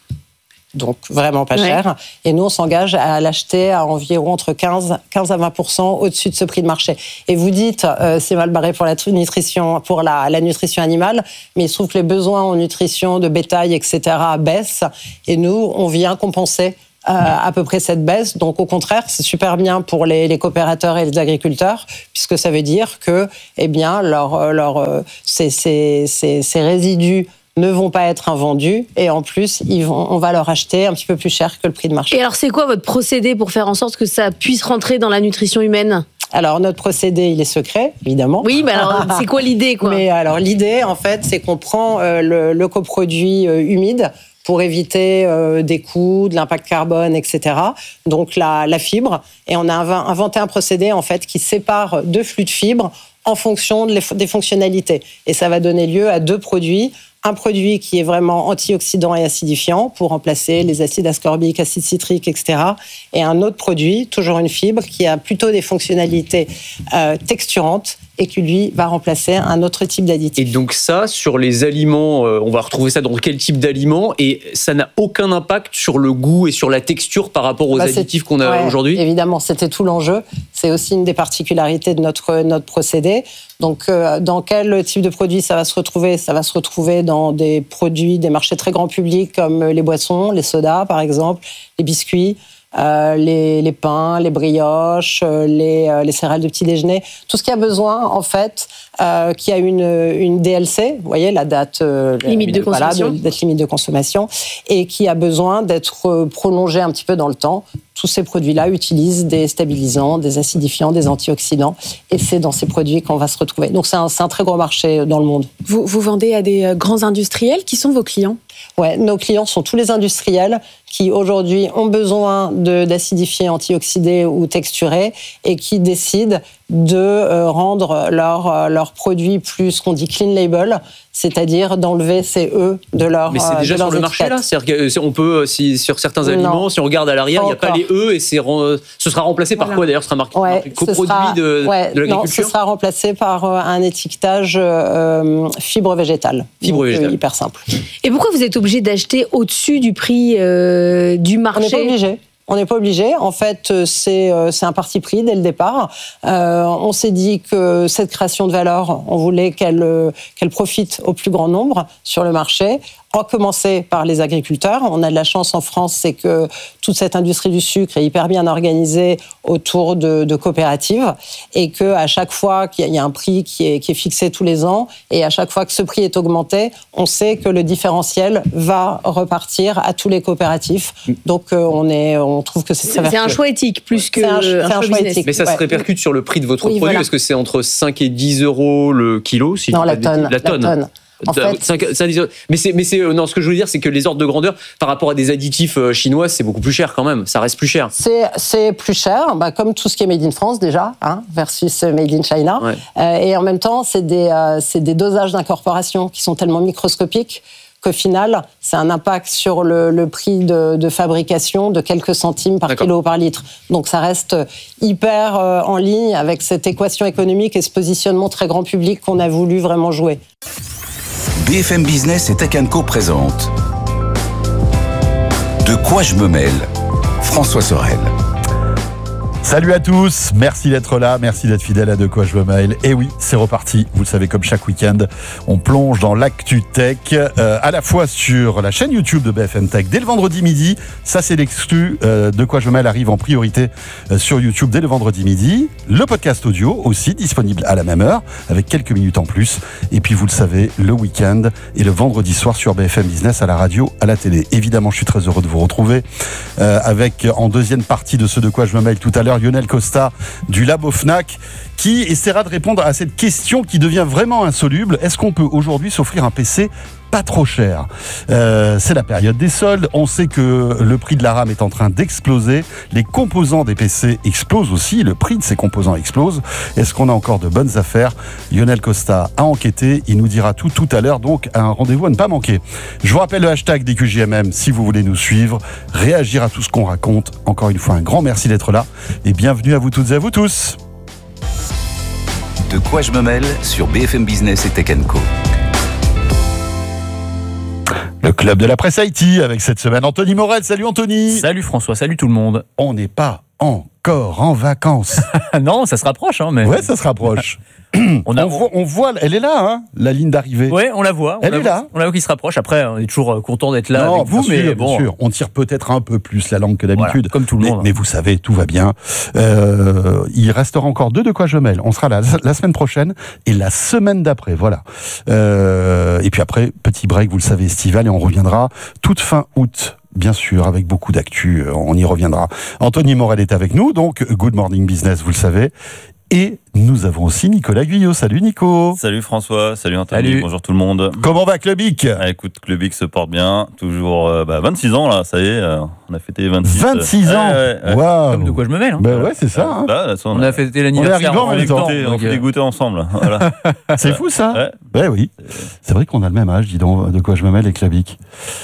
Donc vraiment pas cher. Ouais. Et nous, on s'engage à l'acheter à environ entre quinze à vingt pour cent au-dessus de ce prix de marché. Et vous dites, euh, c'est mal barré pour la nutrition, pour la, la nutrition animale, mais il se trouve que les besoins en nutrition de bétail, et cetera, baissent. Et nous, on vient compenser Euh, à peu près cette baisse. Donc au contraire, c'est super bien pour les, les coopérateurs et les agriculteurs, puisque ça veut dire que eh bien, leur, leur, ces, ces, ces, ces résidus ne vont pas être invendus et en plus, ils vont, on va leur acheter un petit peu plus cher que le prix de marché. Et alors c'est quoi votre procédé pour faire en sorte que ça puisse rentrer dans la nutrition humaine ? Alors, notre procédé, il est secret, évidemment. Oui, mais alors, c'est quoi l'idée, quoi ? Mais alors, l'idée, en fait, c'est qu'on prend euh, le, le coproduit euh, humide pour éviter euh, des coûts, de l'impact carbone, et cetera. Donc, la, la fibre. Et on a inventé un procédé, en fait, qui sépare deux flux de fibres en fonction de les, des fonctionnalités. Et ça va donner lieu à deux produits. Un produit qui est vraiment antioxydant et acidifiant pour remplacer les acides ascorbiques, acides citriques, et cetera. Et un autre produit, toujours une fibre, qui a plutôt des fonctionnalités euh, texturantes et qui, lui, va remplacer un autre type d'additif. Et donc ça, sur les aliments, euh, on va retrouver ça dans quel type d'aliments ? Et ça n'a aucun impact sur le goût et sur la texture par rapport aux bah, additifs qu'on a ouais, aujourd'hui ? Évidemment, c'était tout l'enjeu. C'est aussi une des particularités de notre, notre procédé. Donc, euh, dans quel type de produit ça va se retrouver ? Ça va se retrouver dans des produits, des marchés très grand public comme les boissons, les sodas par exemple, les biscuits, euh, les, les pains, les brioches, les, euh, les céréales de petit déjeuner. Tout ce qui a besoin, en fait, euh, qui a une, une D L C, vous voyez, la date euh, limite de voilà, consommation, de, date limite de consommation, et qui a besoin d'être prolongé un petit peu dans le temps. Tous ces produits-là utilisent des stabilisants, des acidifiants, des antioxydants, et c'est dans ces produits qu'on va se retrouver. Donc c'est un, c'est un très gros marché dans le monde. Vous, vous vendez à des grands industriels. Qui sont vos clients ? Ouais, nos clients sont tous les industriels qui aujourd'hui ont besoin de, d'acidifiés, antioxydés ou texturés et qui décident de euh, rendre leurs leur produits plus ce qu'on dit clean label, c'est-à-dire d'enlever ces E de leur Mais c'est déjà de sur le marché là, c'est-à-dire qu'on peut si sur certains aliments, non. si on regarde à l'arrière, il n'y a pas les E et c'est ce sera remplacé par voilà. quoi d'ailleurs, ce sera marqué ouais, coproduit sera, de, ouais, de l'agriculture. Non, ce sera remplacé par un étiquetage euh, fibre végétale. Fibre Donc, végétale. Euh, hyper simple. Et pourquoi vous êtes obligé d'acheter au-dessus du prix euh, du marché ? On n'est pas obligé. On n'est pas obligé. En fait, c'est, c'est un parti pris dès le départ. Euh, on s'est dit que cette création de valeur, on voulait qu'elle, qu'elle profite au plus grand nombre sur le marché. À commencer par les agriculteurs. On a de la chance en France, c'est que toute cette industrie du sucre est hyper bien organisée autour de, de coopératives et qu'à chaque fois qu'il y a un prix qui est, qui est fixé tous les ans et à chaque fois que ce prix est augmenté, on sait que le différentiel va repartir à tous les coopératifs. Donc on, est, on trouve que c'est très vertueux. C'est un choix éthique plus que c'est un, un, c'est un choix, choix éthique. Mais ça ouais. se répercute sur le prix de votre oui, produit. Voilà. Est-ce que c'est entre cinq et dix euros le kilo si Non, la tonne. La tonne. La tonne. En fait, cinq, cinq, mais c'est, mais c'est, non, ce que je veux dire, c'est que les ordres de grandeur, par rapport à des additifs chinois, c'est beaucoup plus cher quand même. Ça reste plus cher. C'est, c'est plus cher, bah, comme tout ce qui est made in France déjà, hein, versus made in China. Ouais. Euh, et en même temps, c'est des, euh, c'est des dosages d'incorporation qui sont tellement microscopiques qu'au final, c'est un impact sur le, le prix de, de fabrication de quelques centimes par D'accord. kilo ou par litre. Donc ça reste hyper euh, en ligne avec cette équation économique et ce positionnement très grand public qu'on a voulu vraiment jouer. B F M Business et Tech and Co présente De quoi je me mêle ? François Sorel. Salut à tous, merci d'être là, merci d'être fidèle à De quoi je me mêle. Et oui, c'est reparti, vous le savez, comme chaque week-end, on plonge dans l'actu tech, euh, à la fois sur la chaîne YouTube de B F M Tech dès le vendredi midi, ça c'est l'exclu, euh, De quoi je me mêle arrive en priorité euh, sur YouTube dès le vendredi midi, le podcast audio aussi disponible à la même heure, avec quelques minutes en plus, et puis vous le savez, le week-end et le vendredi soir sur B F M Business à la radio, à la télé. Évidemment, je suis très heureux de vous retrouver euh, avec en deuxième partie de ce De quoi je me mêle tout à l'heure, Lionel Costa du Labo Fnac qui essaiera de répondre à cette question qui devient vraiment insoluble. Est-ce qu'on peut aujourd'hui s'offrir un P C pas trop cher. Euh, c'est la période des soldes. On sait que le prix de la RAM est en train d'exploser. Les composants des P C explosent aussi. Le prix de ces composants explose. Est-ce qu'on a encore de bonnes affaires? Lionel Costa a enquêté. Il nous dira tout tout à l'heure. Donc, un rendez-vous à ne pas manquer. Je vous rappelle le hashtag D Q J M M si vous voulez nous suivre, réagir à tout ce qu'on raconte. Encore une fois, un grand merci d'être là. Et bienvenue à vous toutes et à vous tous. De quoi je me mêle sur B F M Business et Tech and Co. Le club de la presse Haïti avec cette semaine Anthony Morel. Salut Anthony. Salut François, salut tout le monde. On n'est pas encore en vacances. Non, ça se rapproche. Hein, mais... Ouais, ça se rapproche. on, a... on, voit, on voit, elle est là, hein, la ligne d'arrivée. Ouais, on la voit. On elle la est voit, là. On la voit qui se rapproche. Après, on est toujours content d'être là non, avec vous, bien mais sûr, bon, bien sûr. On tire peut-être un peu plus la langue que d'habitude, voilà, comme tout le monde. Mais, mais vous savez, tout va bien. Euh, il restera encore deux de quoi je mêle. On sera là la semaine prochaine et la semaine d'après. Voilà. Euh, et puis après, petit break, vous le savez, estival, et on reviendra toute fin août. Bien sûr, avec beaucoup d'actu, on y reviendra. Anthony Morel est avec nous, donc Good Morning Business, vous le savez. Et nous avons aussi Nicolas Guyot. Salut Nico. Salut François, salut Anthony, salut. Bonjour tout le monde. Comment va Clubic? Ah, écoute, Clubic se porte bien, toujours euh, bah, vingt-six ans là, ça y est, euh, on a fêté vingt-six. vingt-six euh, ans ouais, ouais, ouais. Wow. Comme de quoi je me mêle. Hein. Ben ouais, c'est ça. Hein. Bah, là, ça, on, on a, a fêté l'anniversaire en même temps. On fait des goûters ensemble. Voilà. C'est fou ça. Ouais. Ben oui. C'est vrai qu'on a le même âge, dis donc, de quoi je me mêle avec Clubic.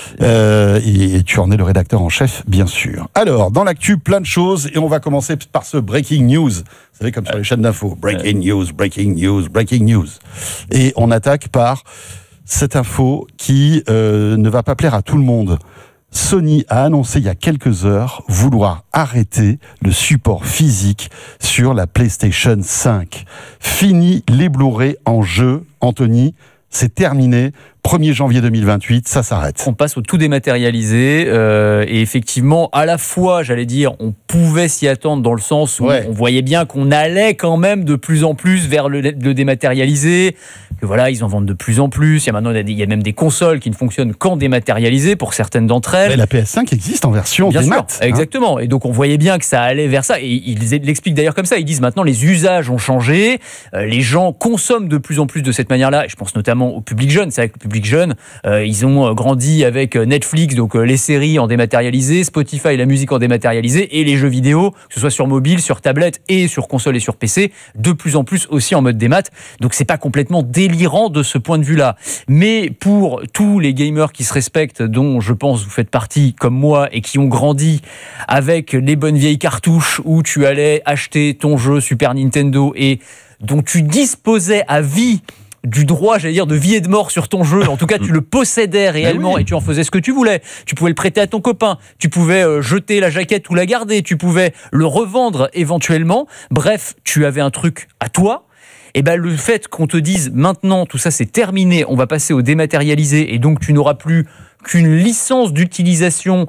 Euh, et, et tu en es le rédacteur en chef, bien sûr. Alors, dans l'actu, plein de choses, et on va commencer par ce breaking news. Vous savez, comme sur les chaînes d'infos. Breaking news, breaking news, breaking news. Et on attaque par cette info qui euh, ne va pas plaire à tout le monde. Sony a annoncé il y a quelques heures vouloir arrêter le support physique sur la PlayStation cinq. Fini les Blu-ray en jeu, Anthony, c'est terminé. premier janvier deux mille vingt-huit, ça s'arrête. On passe au tout dématérialisé euh, et effectivement, à la fois, j'allais dire, on pouvait s'y attendre dans le sens où ouais. on voyait bien qu'on allait quand même de plus en plus vers le, le dématérialisé, que voilà, ils en vendent de plus en plus. Il y a maintenant, il y a même des consoles qui ne fonctionnent qu'en dématérialisé pour certaines d'entre elles. Mais la P S cinq existe en version bien démat. Sûr, hein. Exactement. Et donc on voyait bien que ça allait vers ça. Et ils l'expliquent d'ailleurs comme ça. Ils disent maintenant les usages ont changé, euh, les gens consomment de plus en plus de cette manière-là. Et je pense notamment au public jeune. C'est vrai que le public jeune, euh, ils ont grandi avec Netflix, donc euh, les séries en dématérialisé, Spotify, la musique en dématérialisé, et les jeux vidéo, que ce soit sur mobile, sur tablette et sur console et sur P C, de plus en plus aussi en mode démat. Donc c'est pas complètement délirant de ce point de vue-là. Mais pour tous les gamers qui se respectent, dont je pense vous faites partie comme moi et qui ont grandi avec les bonnes vieilles cartouches où tu allais acheter ton jeu Super Nintendo et dont tu disposais à vie du droit, j'allais dire, de vie et de mort sur ton jeu. En tout cas, tu le possédais réellement oui. et tu en faisais ce que tu voulais. Tu pouvais le prêter à ton copain. Tu pouvais euh, jeter la jaquette ou la garder. Tu pouvais le revendre éventuellement. Bref, tu avais un truc à toi. Et ben le fait qu'on te dise maintenant tout ça c'est terminé, on va passer au dématérialisé et donc tu n'auras plus qu'une licence d'utilisation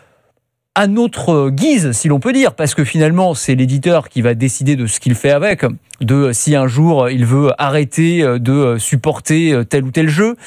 à notre guise, si l'on peut dire, parce que finalement, c'est l'éditeur qui va décider de ce qu'il fait avec, de si un jour il veut arrêter de supporter tel ou tel jeu,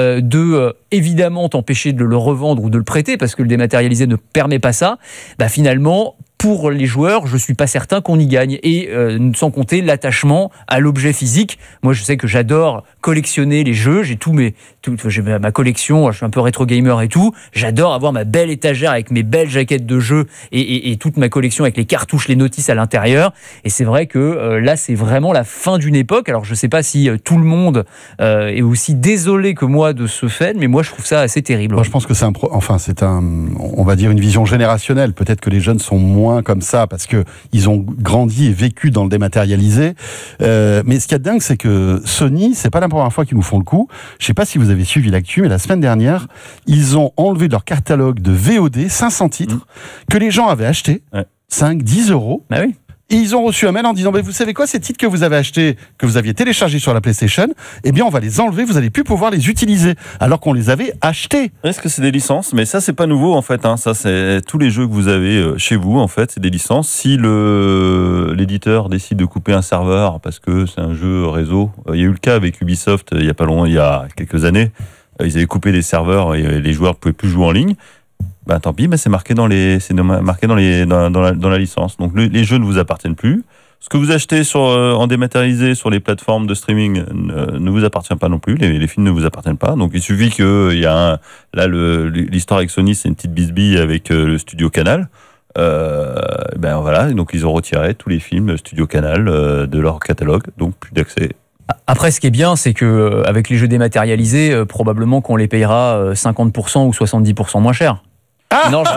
de évidemment t'empêcher de le revendre ou de le prêter, parce que le dématérialisé ne permet pas ça, bah finalement, pour les joueurs, je ne suis pas certain qu'on y gagne. Et euh, sans compter l'attachement à l'objet physique. Moi, je sais que j'adore collectionner les jeux. J'ai tout mes, tout, j'ai ma collection, je suis un peu rétro gamer et tout. J'adore avoir ma belle étagère avec mes belles jaquettes de jeux et, et, et toute ma collection avec les cartouches, les notices à l'intérieur. Et c'est vrai que euh, là, c'est vraiment la fin d'une époque. Alors, je ne sais pas si euh, tout le monde euh, est aussi désolé que moi de ce fait, mais moi, je trouve ça assez terrible. Moi, je pense que c'est un, pro... enfin, c'est un, on va dire une vision générationnelle. Peut-être que les jeunes sont moins comme ça parce que ils ont grandi et vécu dans le dématérialisé. Euh, mais ce qui est dingue, c'est que Sony, c'est pas la première fois qu'ils nous font le coup. Je sais pas si vous avez suivi l'actu, mais la semaine dernière, ils ont enlevé de leur catalogue de V O D cinq cents titres mmh. que les gens avaient achetés, ouais. cinq, dix euros. Bah oui. Et ils ont reçu un mail en disant bah, vous savez quoi, ces titres que vous avez achetés, que vous aviez téléchargés sur la PlayStation, eh bien on va les enlever, vous n'allez plus pouvoir les utiliser alors qu'on les avait achetés. Est-ce que c'est des licences? Mais ça c'est pas nouveau en fait, hein. Ça c'est tous les jeux que vous avez chez vous en fait, c'est des licences. Si le l'éditeur décide de couper un serveur parce que c'est un jeu réseau, il y a eu le cas avec Ubisoft il y a pas longtemps, il y a quelques années, ils avaient coupé des serveurs et les joueurs ne pouvaient plus jouer en ligne. Ben tant pis, ben c'est marqué dans les, c'est marqué dans les, dans, dans, la, dans la licence. Donc le, les jeux ne vous appartiennent plus. Ce que vous achetez sur, euh, en dématérialisé sur les plateformes de streaming ne, ne vous appartient pas non plus. Les, les films ne vous appartiennent pas. Donc il suffit que il y a un, là le, l'histoire avec Sony, c'est une petite bisbille avec euh, le studio Canal. Euh, ben voilà, donc ils ont retiré tous les films Studio Canal euh, de leur catalogue, donc plus d'accès. Après, ce qui est bien, c'est que euh, avec les jeux dématérialisés, euh, probablement qu'on les payera euh, cinquante pour cent ou soixante-dix pour cent moins cher. Ah non, je...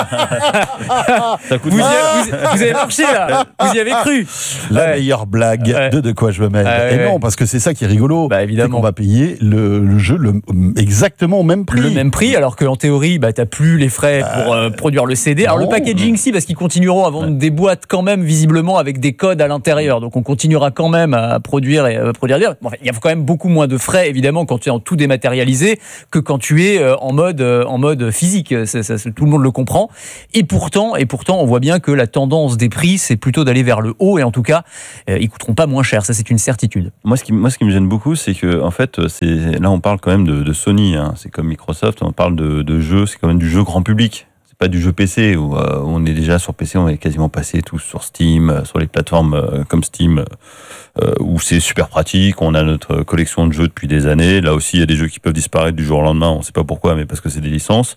vous, y avez, vous, vous avez marché là, vous y avez cru. La ouais. meilleure blague ouais. de De quoi je me mêle. Ouais, Et ouais. non, parce que c'est ça qui est rigolo. Bah, évidemment. C'est qu'on va payer le, le jeu le, exactement au même prix. Le même prix, alors qu'en théorie, bah, t'as plus les frais pour euh, produire le C D. Alors non, le packaging, non. si, parce qu'ils continueront à vendre ouais. des boîtes quand même, visiblement, avec des codes à l'intérieur. Donc on continuera quand même à produire et à produire. Bon, enfin, il y a quand même beaucoup moins de frais, évidemment, quand tu es en tout dématérialisé que quand tu es euh, en mode euh, en mode physique. Ça, ça, tout le monde le comprend. Et pourtant, et pourtant, on voit bien que la tendance des prix, c'est plutôt d'aller vers le haut. Et en tout cas, euh, ils coûteront pas moins cher. Ça, c'est une certitude. Moi, ce qui, moi, ce qui me gêne beaucoup, c'est que, en fait, c'est, là, on parle quand même de, de Sony. Hein. C'est comme Microsoft. On parle de, de jeux. C'est quand même du jeu grand public. C'est pas du jeu P C où euh, on est déjà sur P C. On est quasiment passé tous sur Steam, euh, sur les plateformes euh, comme Steam, euh, où c'est super pratique. On a notre collection de jeux depuis des années. Là aussi, il y a des jeux qui peuvent disparaître du jour au lendemain. On sait pas pourquoi, mais parce que c'est des licences.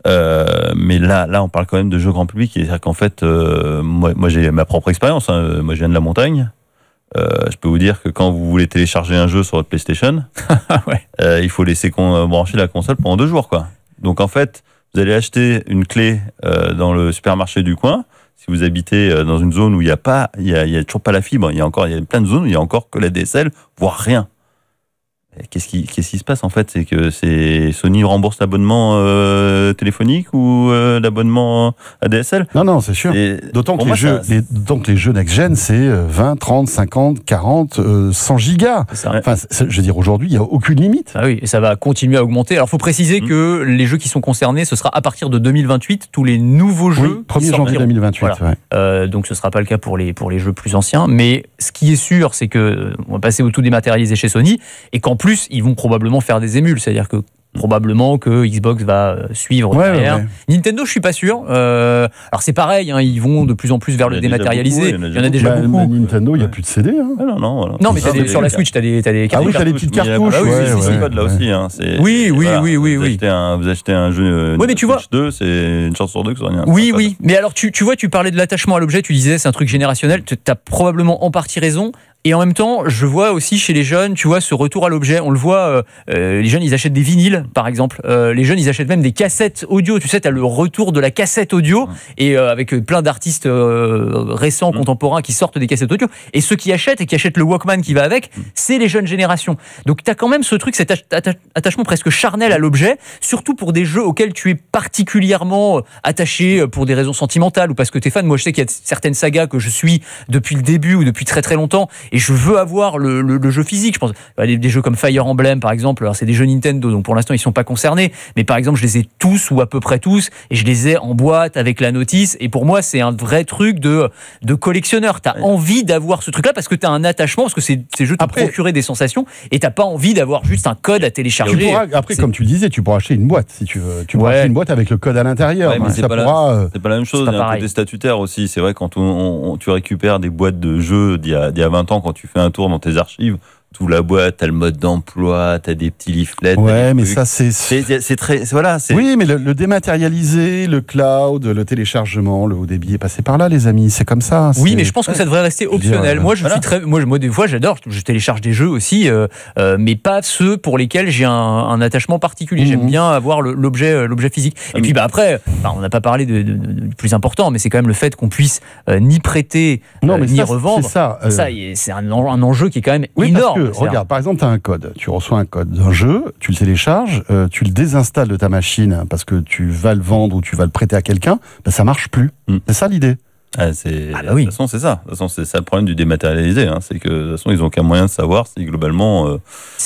Euh, mais là, là, on parle quand même de jeux grand public. C'est-à-dire qu'en fait, euh, moi, moi, j'ai ma propre expérience. Hein. Moi, je viens de la montagne. Euh, je peux vous dire que quand vous voulez télécharger un jeu sur votre PlayStation, ouais. euh, il faut laisser con- brancher la console pendant deux jours, quoi. Donc, en fait, vous allez acheter une clé euh, dans le supermarché du coin. Si vous habitez euh, dans une zone où il n'y a pas, il y a, il y a toujours pas la fibre, il y a encore, il y a plein de zones où il y a encore que la D S L, voire rien. Qu'est-ce qui, qu'est-ce qui se passe en fait? C'est que c'est Sony rembourse l'abonnement euh, téléphonique ou euh, l'abonnement A D S L? Non, non, c'est sûr. Et d'autant, que les, moi, jeux, ça, les, d'autant que les jeux next-gen, c'est vingt, trente, cinquante, quarante, euh, cent gigas. C'est ça. Enfin, c'est, je veux dire, aujourd'hui, il n'y a aucune limite. Ah oui, et ça va continuer à augmenter. Alors, il faut préciser mmh. que les jeux qui sont concernés, ce sera à partir de deux mille vingt-huit, tous les nouveaux jeux. Oui, premier janvier deux mille vingt-huit. Voilà. Ouais. Euh, donc, ce ne sera pas le cas pour les, pour les jeux plus anciens. Mais ce qui est sûr, c'est qu'on va passer au tout dématérialisé chez Sony et qu'en plus, ils vont probablement faire des émules, c'est-à-dire que probablement que Xbox va suivre ouais, derrière. Ouais. Nintendo, je suis pas sûr. Euh, alors c'est pareil, hein, ils vont de plus en plus vers le dématérialisé. Beaucoup, il y en a déjà bah, beaucoup. Bah, Nintendo, il n'y a plus de C D. Hein. Ah non, non, voilà. Non, mais t'as des, sur la Switch, tu as des, t'as des cartouches. Ah oui, tu as des petites cartouches. Ah oui, ouais, c'est ouais, ouais, ouais, là aussi. Hein, c'est, oui, oui, voilà, oui, oui, vous oui. Achetez un, vous achetez un jeu ouais, mais tu Switch vois, deux, c'est une chance sur deux que ça rien. Oui, oui. Mais alors, tu, tu vois, tu parlais de l'attachement à l'objet, tu disais c'est un truc générationnel. Tu as probablement en partie raison. Et en même temps, je vois aussi chez les jeunes, tu vois, ce retour à l'objet. On le voit, euh, les jeunes, ils achètent des vinyles, par exemple. Euh, les jeunes, ils achètent même des cassettes audio. Tu sais, tu as le retour de la cassette audio, mmh. et euh, avec plein d'artistes euh, récents, mmh. contemporains, qui sortent des cassettes audio. Et ceux qui achètent et qui achètent le Walkman qui va avec, mmh. c'est les jeunes générations. Donc, tu as quand même ce truc, cet atta- attachement presque charnel à l'objet, surtout pour des jeux auxquels tu es particulièrement attaché pour des raisons sentimentales ou parce que tu es fan. Moi, je sais qu'il y a certaines sagas que je suis depuis le début ou depuis très très longtemps. Et je veux avoir le, le, le jeu physique. Je pense des, des jeux comme Fire Emblem, par exemple. Alors, c'est des jeux Nintendo, donc pour l'instant, ils ne sont pas concernés. Mais par exemple, je les ai tous ou à peu près tous. Et je les ai en boîte avec la notice. Et pour moi, c'est un vrai truc de, de collectionneur. Tu as ouais. envie d'avoir ce truc-là parce que tu as un attachement, parce que ces, ces jeux te procurent des sensations. Et tu n'as pas envie d'avoir juste un code à télécharger. Tu pourras, après, c'est... comme tu le disais, tu pourras acheter une boîte si tu veux. Tu pourras ouais. acheter une boîte avec le code à l'intérieur. Ouais, mais ben, c'est, ça pas pourra, la, c'est pas la même chose. Il y a un côté statutaire aussi. C'est vrai, quand on, on, tu récupères des boîtes de jeux d'il y a, d'il y a vingt ans, quand tu fais un tour dans tes archives, tout la boîte, t'as le mode d'emploi, t'as des petits leaflets. Ouais, mais trucs. ça c'est... c'est c'est très c'est, voilà. C'est... Oui, mais le, le dématérialisé, le cloud, le téléchargement, le haut débit est passé par là, les amis. C'est comme ça. Oui, mais je pense que ça devrait rester optionnel. Dire, moi, je voilà. suis très, moi, moi, des fois, j'adore. Je télécharge des jeux aussi, euh, euh, mais pas ceux pour lesquels j'ai un, un attachement particulier. Mmh. J'aime bien avoir le, l'objet, l'objet physique. Et mmh. puis, bah après, bah, on n'a pas parlé de, de, de, de plus important, mais c'est quand même le fait qu'on puisse euh, ni prêter, non, euh, ni ça, revendre. C'est ça. Euh... ça c'est un, un enjeu qui est quand même oui, énorme. Que, regarde, par exemple, tu as un code. Tu reçois un code d'un jeu, tu le télécharges, euh, tu le désinstalles de ta machine parce que tu vas le vendre ou tu vas le prêter à quelqu'un, ben ça marche plus. Mm. C'est ça l'idée. Ah, c'est... Ah bah oui. De toute façon, c'est ça. De toute façon, c'est ça le problème du dématérialisé. Hein. C'est que de toute façon, ils n'ont aucun moyen de savoir si globalement. Euh,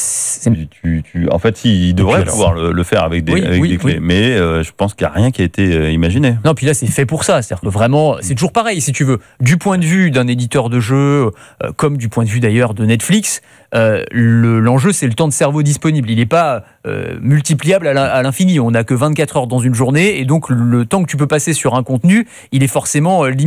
tu, tu, tu... En fait, si, ils devraient pouvoir le, le faire avec des, oui, avec oui, des clés. Oui. Mais euh, je pense qu'il n'y a rien qui a été euh, imaginé. Non, puis là, c'est fait pour ça. C'est-à-dire que vraiment, c'est toujours pareil, si tu veux. Du point de vue d'un éditeur de jeux, euh, comme du point de vue d'ailleurs de Netflix, euh, le, l'enjeu, c'est le temps de cerveau disponible. Il n'est pas euh, multipliable à l'infini. On n'a que vingt-quatre heures dans une journée. Et donc, le temps que tu peux passer sur un contenu, il est forcément limité.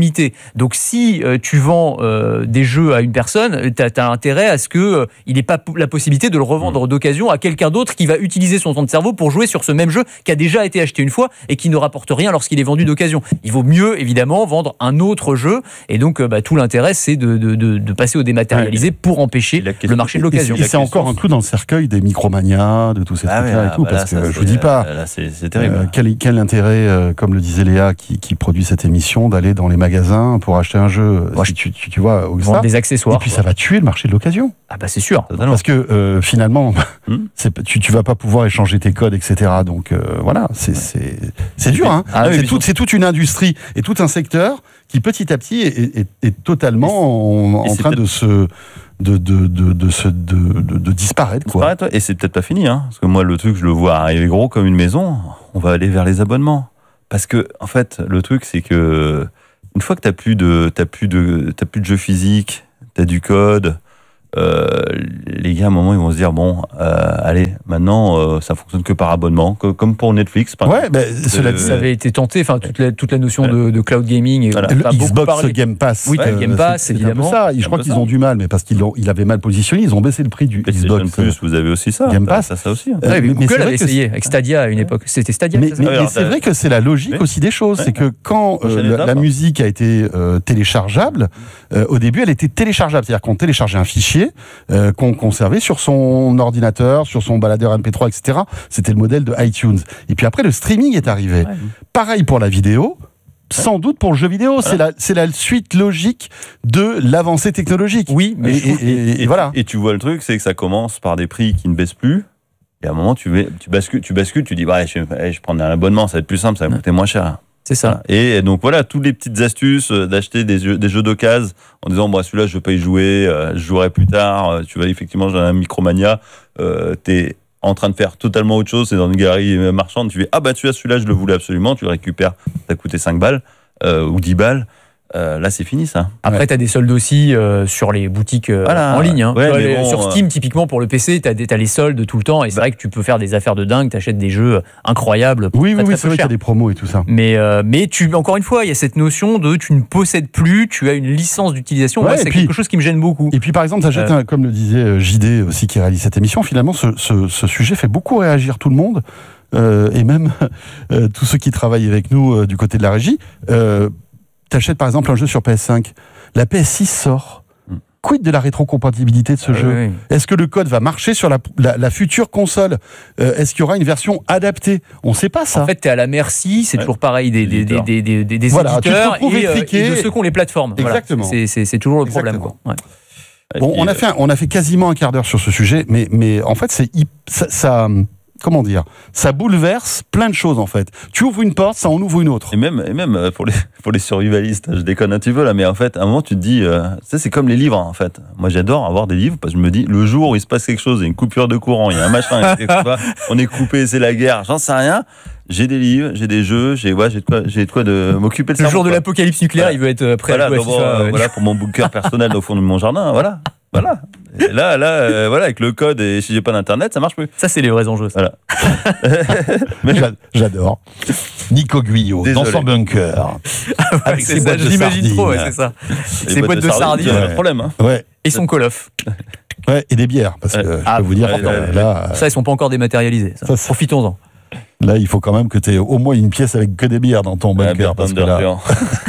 limité. Donc si euh, tu vends euh, des jeux à une personne, tu as intérêt à ce qu'il euh, n'ait pas la possibilité de le revendre d'occasion à quelqu'un d'autre qui va utiliser son temps de cerveau pour jouer sur ce même jeu qui a déjà été acheté une fois et qui ne rapporte rien lorsqu'il est vendu d'occasion. Il vaut mieux, évidemment, vendre un autre jeu. Et donc, euh, bah, tout l'intérêt, c'est de, de, de, de passer au dématérialisé ouais, pour empêcher le marché de l'occasion. Et c'est encore un clou dans le cercueil des Micromania, de tous ces ah trucs-là ouais, et tout, bah parce là, que je vous dis pas, là, c'est, c'est terrible. Euh, quel, quel intérêt, euh, comme le disait Léa, qui, qui produit cette émission, d'aller dans les magasins pour acheter un jeu, ouais, si tu, tu, tu vois, au vendre des accessoires. Et puis ça va tuer le marché de l'occasion. Ah bah c'est sûr. Totalement. Parce que euh, finalement, hmm. c'est, tu, tu vas pas pouvoir échanger tes codes, et cetera. Donc euh, voilà, c'est, c'est, c'est dur. Hein. Ah, c'est, oui, tout, c'est toute une industrie et tout un secteur qui petit à petit est, est, est totalement en, en train de se de de de de se de, de, de disparaître quoi. Disparaître, ouais. Et c'est peut-être pas fini, hein, parce que moi le truc je le vois arriver gros comme une maison. On va aller vers les abonnements, parce que en fait le truc c'est que une fois que t'as plus de t'as plus de t'as plus de jeux physiques, t'as du code. Euh, les gars, à un moment, ils vont se dire bon, euh, allez, maintenant, euh, ça fonctionne que par abonnement, que, comme pour Netflix. Par ouais, ben, cela dit, ça avait été tenté. Enfin, toute la, toute la notion ouais. de, de cloud gaming, et voilà. Le Xbox Game Pass. Oui, ouais, le Game Pass, c'est, évidemment. C'est un peu ça. Je crois qu'ils ça. ont du mal, mais parce qu'ils il avaient mal positionné, ils ont baissé le prix du et Xbox. Plus, vous avez aussi ça. Game Pass, ça, ça aussi. Hein. Ouais, mais Google avait essayé avec Stadia à une époque. C'était Stadia. Mais, mais, mais c'est vrai que c'est la logique aussi des choses, c'est que quand la musique a été téléchargeable, au début, elle était téléchargeable, c'est-à-dire qu'on téléchargeait un fichier qu'on conservait sur son ordinateur, sur son baladeur M P trois, et cetera. C'était le modèle de iTunes. Et puis après, le streaming est arrivé. Ouais. Pareil pour la vidéo, sans ouais. doute pour le jeu vidéo. Voilà. C'est, la, c'est la suite logique de l'avancée technologique. Oui, mais et, et, et, et, et voilà. Et tu vois le truc, c'est que ça commence par des prix qui ne baissent plus. Et à un moment, tu, tu, bascules, tu bascules, tu dis, bah, je, je prends un abonnement, ça va être plus simple, ça va me coûter moins cher. C'est ça. Et donc voilà, toutes les petites astuces d'acheter des jeux, des jeux d'occasion en disant, moi, celui-là, je ne veux pas y jouer, euh, je jouerai plus tard. Tu vas effectivement dans un Micromania, euh, t'es en train de faire totalement autre chose, c'est dans une galerie marchande, tu fais, ah bah tu as celui-là, je le voulais absolument, tu le récupères, ça a coûté cinq balles euh, ou dix balles. Euh, là, c'est fini, ça. Après, ouais. tu as des soldes aussi euh, sur les boutiques euh, voilà. en ligne. Hein. Ouais, les, bon, sur Steam, euh... typiquement, pour le P C, tu as les soldes tout le temps. Et c'est bah. vrai que tu peux faire des affaires de dingue. Tu achètes des jeux incroyables. Oui, très, oui, très oui c'est vrai qu'il y a des promos et tout ça. Mais, euh, mais tu, encore une fois, il y a cette notion de tu ne possèdes plus, tu as une licence d'utilisation. Ouais, Moi, c'est puis, quelque chose qui me gêne beaucoup. Et puis, par exemple, tu achètes, euh... comme le disait J D aussi, qui réalise cette émission, finalement, ce, ce, ce sujet fait beaucoup réagir tout le monde. Euh, et même euh, tous ceux qui travaillent avec nous euh, du côté de la régie. Euh, T'achètes par exemple un jeu sur P S cinq, la P S six sort. Quid de la rétrocompatibilité de ce ah, jeu oui. Est-ce que le code va marcher sur la, la, la future console euh, Est-ce qu'il y aura une version adaptée On ne sait pas ça. En fait, tu es à la merci, c'est ouais. toujours pareil, des, des, des, des, des, des voilà, éditeurs et, et de ceux qui ont les plateformes. Exactement. Voilà. C'est, c'est, c'est toujours le problème. Quoi. Ouais. Bon, on a, fait, on a fait quasiment un quart d'heure sur ce sujet, mais, mais en fait, c'est ça... ça Comment dire ? Ça bouleverse plein de choses en fait. Tu ouvres une porte, ça en ouvre une autre. Et même, et même pour les pour les survivalistes, je déconne un petit peu là, mais en fait, à un moment tu te dis, euh, ça c'est comme les livres en fait. Moi j'adore avoir des livres parce que je me dis, le jour où il se passe quelque chose, il y a une coupure de courant, il y a un machin, on est coupé, c'est la guerre, j'en sais rien. J'ai des livres, j'ai des jeux, j'ai ouais, j'ai de quoi, j'ai de quoi de m'occuper de ça. Le jour de l'apocalypse nucléaire, voilà. Il veut être prêt voilà, à jouer bon, à FIFA. Euh, voilà pour mon bunker personnel au fond de mon jardin, voilà. Voilà. Et là, là, euh, voilà, avec le code et si j'ai pas d'internet, ça marche plus. Ça, c'est les vrais enjeux. Ça. Voilà. Mais j'adore. Nico Guyot Désolé. Dans son bunker. Ah ouais, avec ses boîtes de sardines. Trop, ouais, c'est ça. Ses boîtes de sardines, pas de problème. Hein. Ouais. Et son Call of. Ouais, et des bières, parce que ouais. ah, je peux vous dire, ouais, là, ouais, là, ça, ils sont pas encore dématérialisés. Ça. Ça, Profitons-en. Là, il faut quand même que tu aies au moins une pièce avec que des bières dans ton bunker. Bière, parce que là,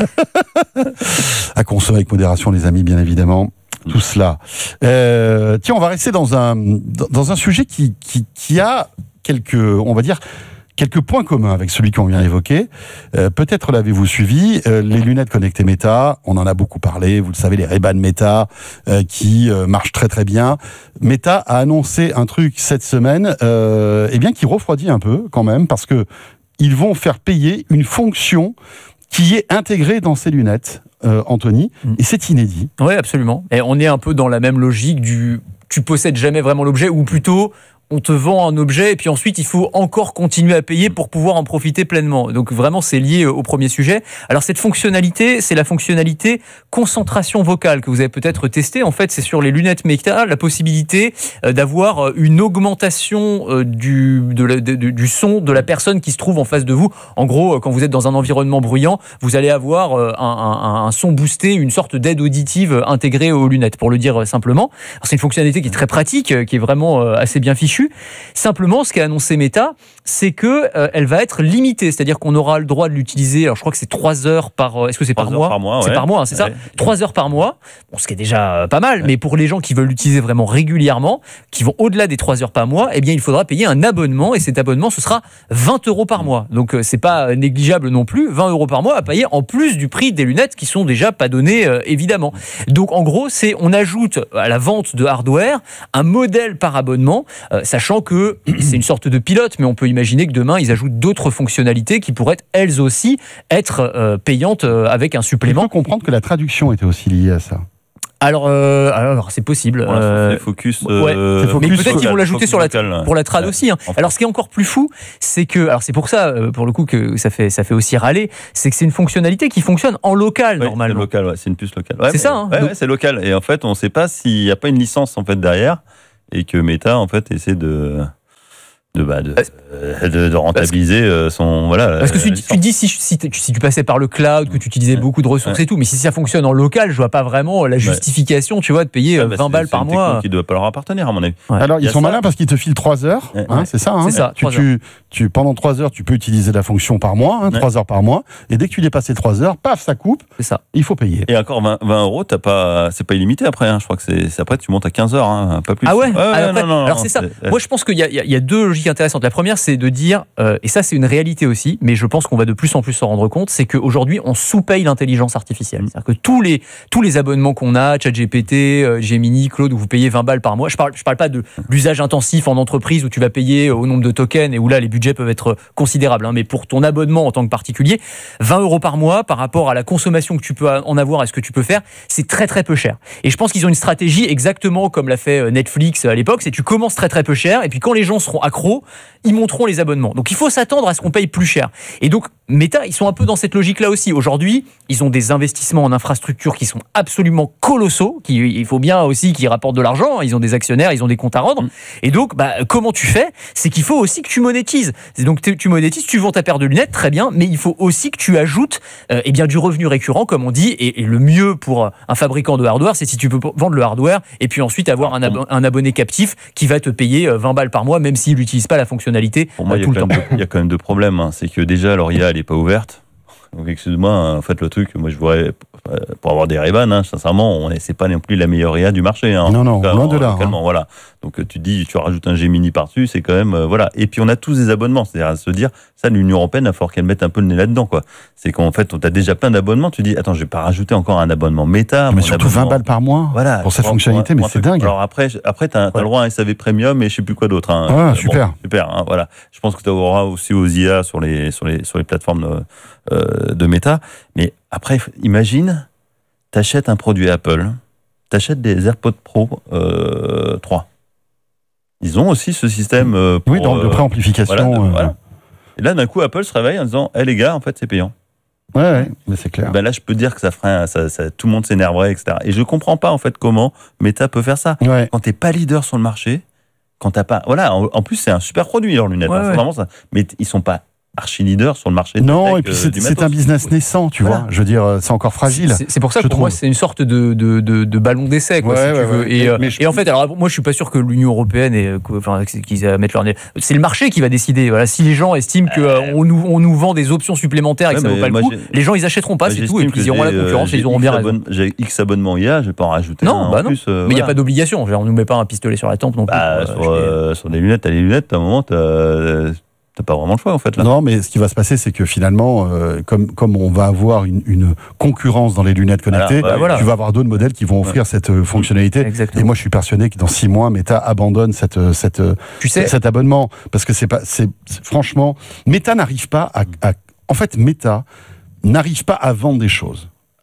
à consommer avec modération, les amis, bien évidemment. Tout cela. Euh, tiens, on va rester dans un dans un sujet qui qui qui a quelques, on va dire, quelques points communs avec celui qu'on vient d'évoquer. Euh, peut-être l'avez-vous suivi, euh, les lunettes connectées Meta, on en a beaucoup parlé, vous le savez, les Ray-Ban Meta, euh, qui euh, marchent très très bien. Meta a annoncé un truc cette semaine, euh, eh bien, qui refroidit un peu quand même, parce que ils vont faire payer une fonction qui est intégrée dans ces lunettes, euh, Anthony, mmh. et c'est inédit. Oui, absolument. Et on est un peu dans la même logique du tu possèdes jamais vraiment l'objet, ou plutôt on te vend un objet et puis ensuite il faut encore continuer à payer pour pouvoir en profiter pleinement. Donc vraiment c'est lié au premier sujet. Alors cette fonctionnalité, c'est la fonctionnalité concentration vocale que vous avez peut-être testé. En fait, c'est sur les lunettes Meta, la possibilité d'avoir une augmentation du, de la, de, du son de la personne qui se trouve en face de vous. En gros, quand vous êtes dans un environnement bruyant, vous allez avoir un, un, un son boosté, une sorte d'aide auditive intégrée aux lunettes, pour le dire simplement. Alors, c'est une fonctionnalité qui est très pratique, qui est vraiment assez bien fichue. Simplement, ce qu'a annoncé Meta, c'est que euh, elle va être limitée, c'est-à-dire qu'on aura le droit de l'utiliser. Alors, je crois que c'est trois heures par. Est-ce que c'est par mois, par mois C'est ouais. par mois, hein, c'est ouais. ça. Trois heures par mois. Bon, ce qui est déjà pas mal, ouais. mais pour les gens qui veulent l'utiliser vraiment régulièrement, qui vont au-delà des trois heures par mois, eh bien, il faudra payer un abonnement et cet abonnement, ce sera vingt euros par mois. Donc, euh, c'est pas négligeable non plus. vingt euros par mois à payer en plus du prix des lunettes qui sont déjà pas données, euh, évidemment. Donc, en gros, c'est on ajoute à la vente de hardware un modèle par abonnement, euh, sachant que c'est une sorte de pilote, mais on peut imaginer que demain, ils ajoutent d'autres fonctionnalités qui pourraient elles aussi être euh, payantes euh, avec un supplément. Il faut comprendre que la traduction était aussi liée à ça. Alors, euh, alors c'est possible. Ouais, euh, c'est focus. Ouais. Euh, Mais focus peut-être qu'ils vont l'ajouter sur la local, pour la trad ouais. aussi. Hein. Alors, ce qui est encore plus fou, c'est que, alors c'est pour ça, pour le coup, que ça fait ça fait aussi râler, c'est que c'est une fonctionnalité qui fonctionne en local oui, normalement. C'est local, ouais, c'est une puce locale. Ouais, c'est ça. Hein. Ouais, Donc... ouais, c'est local. Et en fait, on ne sait pas s'il n'y a pas une licence en fait derrière et que Meta en fait essaie de de, bah, de, euh, de, de rentabiliser que, son voilà. Parce que tu, tu dis si, si, tu, si tu passais par le cloud, que tu utilisais ouais. beaucoup de ressources ouais. et tout, mais si ça fonctionne en local, je vois pas vraiment la justification, ouais. tu vois, de payer ouais, bah, vingt balles par mois. C'est une qui doit pas leur appartenir à mon avis. Ouais. Alors ils sont ça. malins parce qu'ils te filent trois heures, ouais. hein, c'est ça. Hein, c'est ça. Tu, tu, tu, pendant trois heures, tu peux utiliser la fonction par mois, hein, ouais. trois heures par mois, et dès que tu dépasses les trois heures, paf, ça coupe. C'est ça. Il faut payer. Et encore vingt euros, t'as pas, c'est pas illimité après. Hein, je crois que c'est après tu montes à quinze heures, hein, pas plus. Ah ouais. ouais alors, non, non, alors c'est ça. Moi je pense qu'il y, y, y a deux logiques intéressantes. La première c'est de dire, euh, et ça c'est une réalité aussi, mais je pense qu'on va de plus en plus s'en rendre compte, c'est qu'aujourd'hui on sous-paye l'intelligence artificielle. C'est-à-dire que tous les, tous les abonnements qu'on a, ChatGPT, euh, Gemini, Claude, où vous payez vingt balles par mois, je parle, je parle pas de l'usage intensif en entreprise où tu vas payer au nombre de tokens et où là les budgets peuvent être considérables, hein, mais pour ton abonnement en tant que particulier, vingt euros par mois par rapport à la consommation que tu peux en avoir et ce que tu peux faire, c'est très très peu cher. Et je pense qu'ils ont une stratégie exactement comme l'a fait Netflix à l'époque, c'est tu commences très très peu cher et puis quand les gens seront accros, ils monteront les abonnements. Donc il faut s'attendre à ce qu'on paye plus cher. Et donc Meta, ils sont un peu dans cette logique-là aussi. Aujourd'hui, ils ont des investissements en infrastructure qui sont absolument colossaux. Qui, il faut bien aussi qu'ils rapportent de l'argent. Ils ont des actionnaires, ils ont des comptes à rendre. Et donc, bah, comment tu fais ? C'est qu'il faut aussi que tu monétises. Donc tu monétises, tu vends ta paire de lunettes, très bien, mais il faut aussi que tu ajoutes euh, eh bien, du revenu récurrent, comme on dit. Et, et le mieux pour un fabricant de hardware, c'est si tu peux vendre le hardware et puis ensuite avoir un, abo- un abonné captif qui va te payer vingt balles par mois, même s'il n'utilise pas la fonctionnalité pour moi, euh, tout le temps. Il y a quand même deux problèmes. Hein. C'est que déjà, l'Oria, elle n'est pas ouverte. Donc, excuse-moi, en fait, le truc, moi, je voudrais, pour avoir des Ray-Ban, hein, sincèrement, c'est pas non plus la meilleure I A du marché. Hein, non, non, loin de là. Hein. Voilà. Donc, tu te dis, tu rajoutes un Gemini par-dessus, c'est quand même, euh, voilà. Et puis, on a tous des abonnements. C'est-à-dire, à se dire, ça, l'Union Européenne, il va falloir qu'elle mette un peu le nez là-dedans, quoi. C'est qu'en fait, on a déjà plein d'abonnements. Tu dis, attends, je vais pas rajouter encore un abonnement Meta. Mais surtout vingt balles par mois voilà, pour cette fonctionnalité, mais c'est dingue. Alors après, après tu as, ouais. le droit à un S A V Premium et je sais plus quoi d'autre. Hein. Ah, super. Bon, super, hein, voilà. Je pense que tu auras aussi aux I A sur les, sur les, sur les plateformes euh, de Meta. Mais après, imagine, tu achètes un produit Apple, tu achètes des AirPods Pro euh, trois. Ils ont aussi ce système euh, pour, oui, donc de préamplification. Voilà, de, euh... voilà. Et là, d'un coup, Apple se réveille en disant, hé hey, les gars, en fait, c'est payant. Ouais, ouais, mais c'est clair. Ben là, je peux dire que ça ferait, un, ça, ça, tout le monde s'énerverait, et cetera. Et je comprends pas en fait comment Meta peut faire ça. Ouais. Quand t'es pas leader sur le marché, quand t'as pas, voilà. En, en plus, c'est un super produit leurs lunettes. Ouais, hein, ouais. c'est vraiment ça. Mais ils sont pas archi leaders sur le marché. Non, tech, et puis euh, c'est, c'est un business naissant, tu voilà. vois. Je veux dire, c'est encore fragile. C'est, c'est pour ça que je pour trouve. moi, c'est une sorte de, de, de, de ballon d'essai, quoi, ouais, si ouais, tu veux. ouais. Et, mais, euh, mais je... et en fait, alors moi, je suis pas sûr que l'Union européenne et enfin qu'ils mettent leur nez. C'est le marché qui va décider. Voilà, si les gens estiment qu'on euh, on nous, on nous vend des options supplémentaires et que ouais, ça vaut pas le coup, j'ai... les gens ils achèteront pas, moi, c'est tout, et puis ils auront la concurrence, euh, et ils auront bien raison. J'ai X abonnements I A, je vais pas en rajouter. Non, un bah en non. Plus, euh, mais il n'y voilà. a pas d'obligation. On nous met pas un pistolet sur la tempe non plus. Bah, pour, sur, euh, sur des lunettes, t'as les lunettes, à un moment, t'as. T'as pas vraiment le choix en fait là. Non, mais ce qui va se passer, c'est que finalement, euh, comme comme on va avoir une, une concurrence dans les lunettes connectées, bah, voilà. tu vas avoir d'autres modèles qui vont offrir ouais. cette euh, fonctionnalité. Exactement. Et moi, je suis persuadé que dans six mois, Meta abandonne cette cette tu sais, cet abonnement parce que c'est pas c'est, c'est franchement, Meta n'arrive pas à, à en fait Meta n'arrive pas à vendre des choses.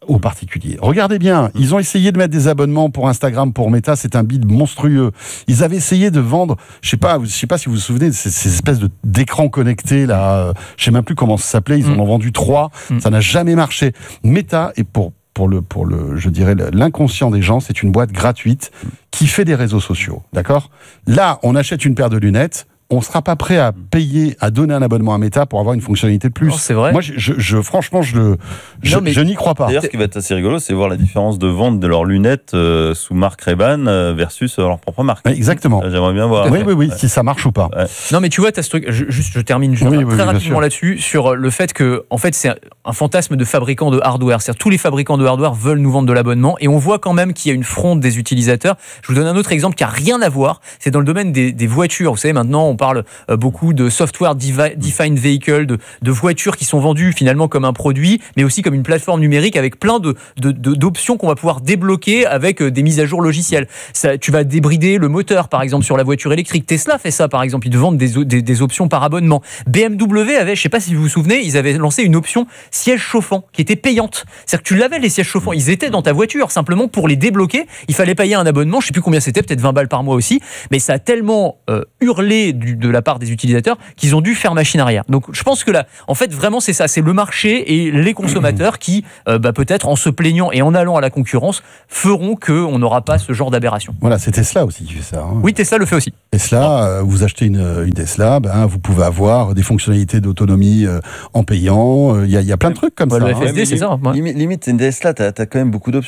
aux particuliers. Regardez bien, ils ont essayé de mettre des abonnements pour Instagram, pour Meta, c'est un bid monstrueux. Ils avaient essayé de vendre, je sais pas, je sais pas si vous vous souvenez de ces, ces espèces de d'écrans connectés là, euh, je sais même plus comment ça s'appelait, ils en ont vendu trois, mmh. ça n'a jamais marché. Meta est pour pour le pour le je dirais l'inconscient des gens, c'est une boîte gratuite qui fait des réseaux sociaux, d'accord ? Là, on achète une paire de lunettes, on ne sera pas prêt à payer, à donner un abonnement à Meta pour avoir une fonctionnalité de plus. Non, c'est vrai. Moi, je, je, je franchement, je, je, non, je n'y crois pas. D'ailleurs, ce qui va être assez rigolo, c'est voir la différence de vente de leurs lunettes euh, sous marque Ray-Ban euh, versus leur propre marque. Exactement. Là, j'aimerais bien voir. Oui, oui, oui, ouais. Si ça marche ou pas. Ouais. Non, mais tu vois, tu as ce truc. Je, juste, je termine juste oui, très oui, rapidement là-dessus sur le fait que, en fait, c'est un, un fantasme de fabricants de hardware. C'est-à-dire, tous les fabricants de hardware veulent nous vendre de l'abonnement, et on voit quand même qu'il y a une fronde des utilisateurs. Je vous donne un autre exemple qui a rien à voir. C'est dans le domaine des, des voitures. Vous savez, maintenant, on parle euh, beaucoup de software defined vehicle, de, de voitures qui sont vendues finalement comme un produit, mais aussi comme une plateforme numérique avec plein de, de, de, d'options qu'on va pouvoir débloquer avec des mises à jour logicielles. Ça, tu vas débrider le moteur, par exemple, sur la voiture électrique. Tesla fait ça, par exemple. Ils te vendent des, des, des options par abonnement. B M W avait, je ne sais pas si vous vous souvenez, ils avaient lancé une option siège chauffant qui était payante. C'est-à-dire que tu l'avais, les sièges chauffants. Ils étaient dans ta voiture. Simplement, pour les débloquer, il fallait payer un abonnement. Je ne sais plus combien c'était, peut-être vingt balles par mois aussi. Mais ça a tellement euh, hurlé du, de la part des utilisateurs qu'ils ont dû faire machine arrière. Donc je pense que là, en fait, vraiment c'est ça, c'est le marché et les consommateurs qui, euh, bah, peut-être en se plaignant et en allant à la concurrence, feront qu'on n'aura pas ce genre d'aberration. Voilà, c'est Tesla aussi qui fait ça. Hein. Oui, Tesla le fait aussi. Tesla, euh, vous achetez une, une Tesla, ben, vous pouvez avoir des fonctionnalités d'autonomie euh, en payant. Il euh, y, y a plein de trucs comme bah, ça. Le F S D, hein. c'est ça. Ouais. Limite, limite, c'est une Tesla, t'as as quand même beaucoup d'options.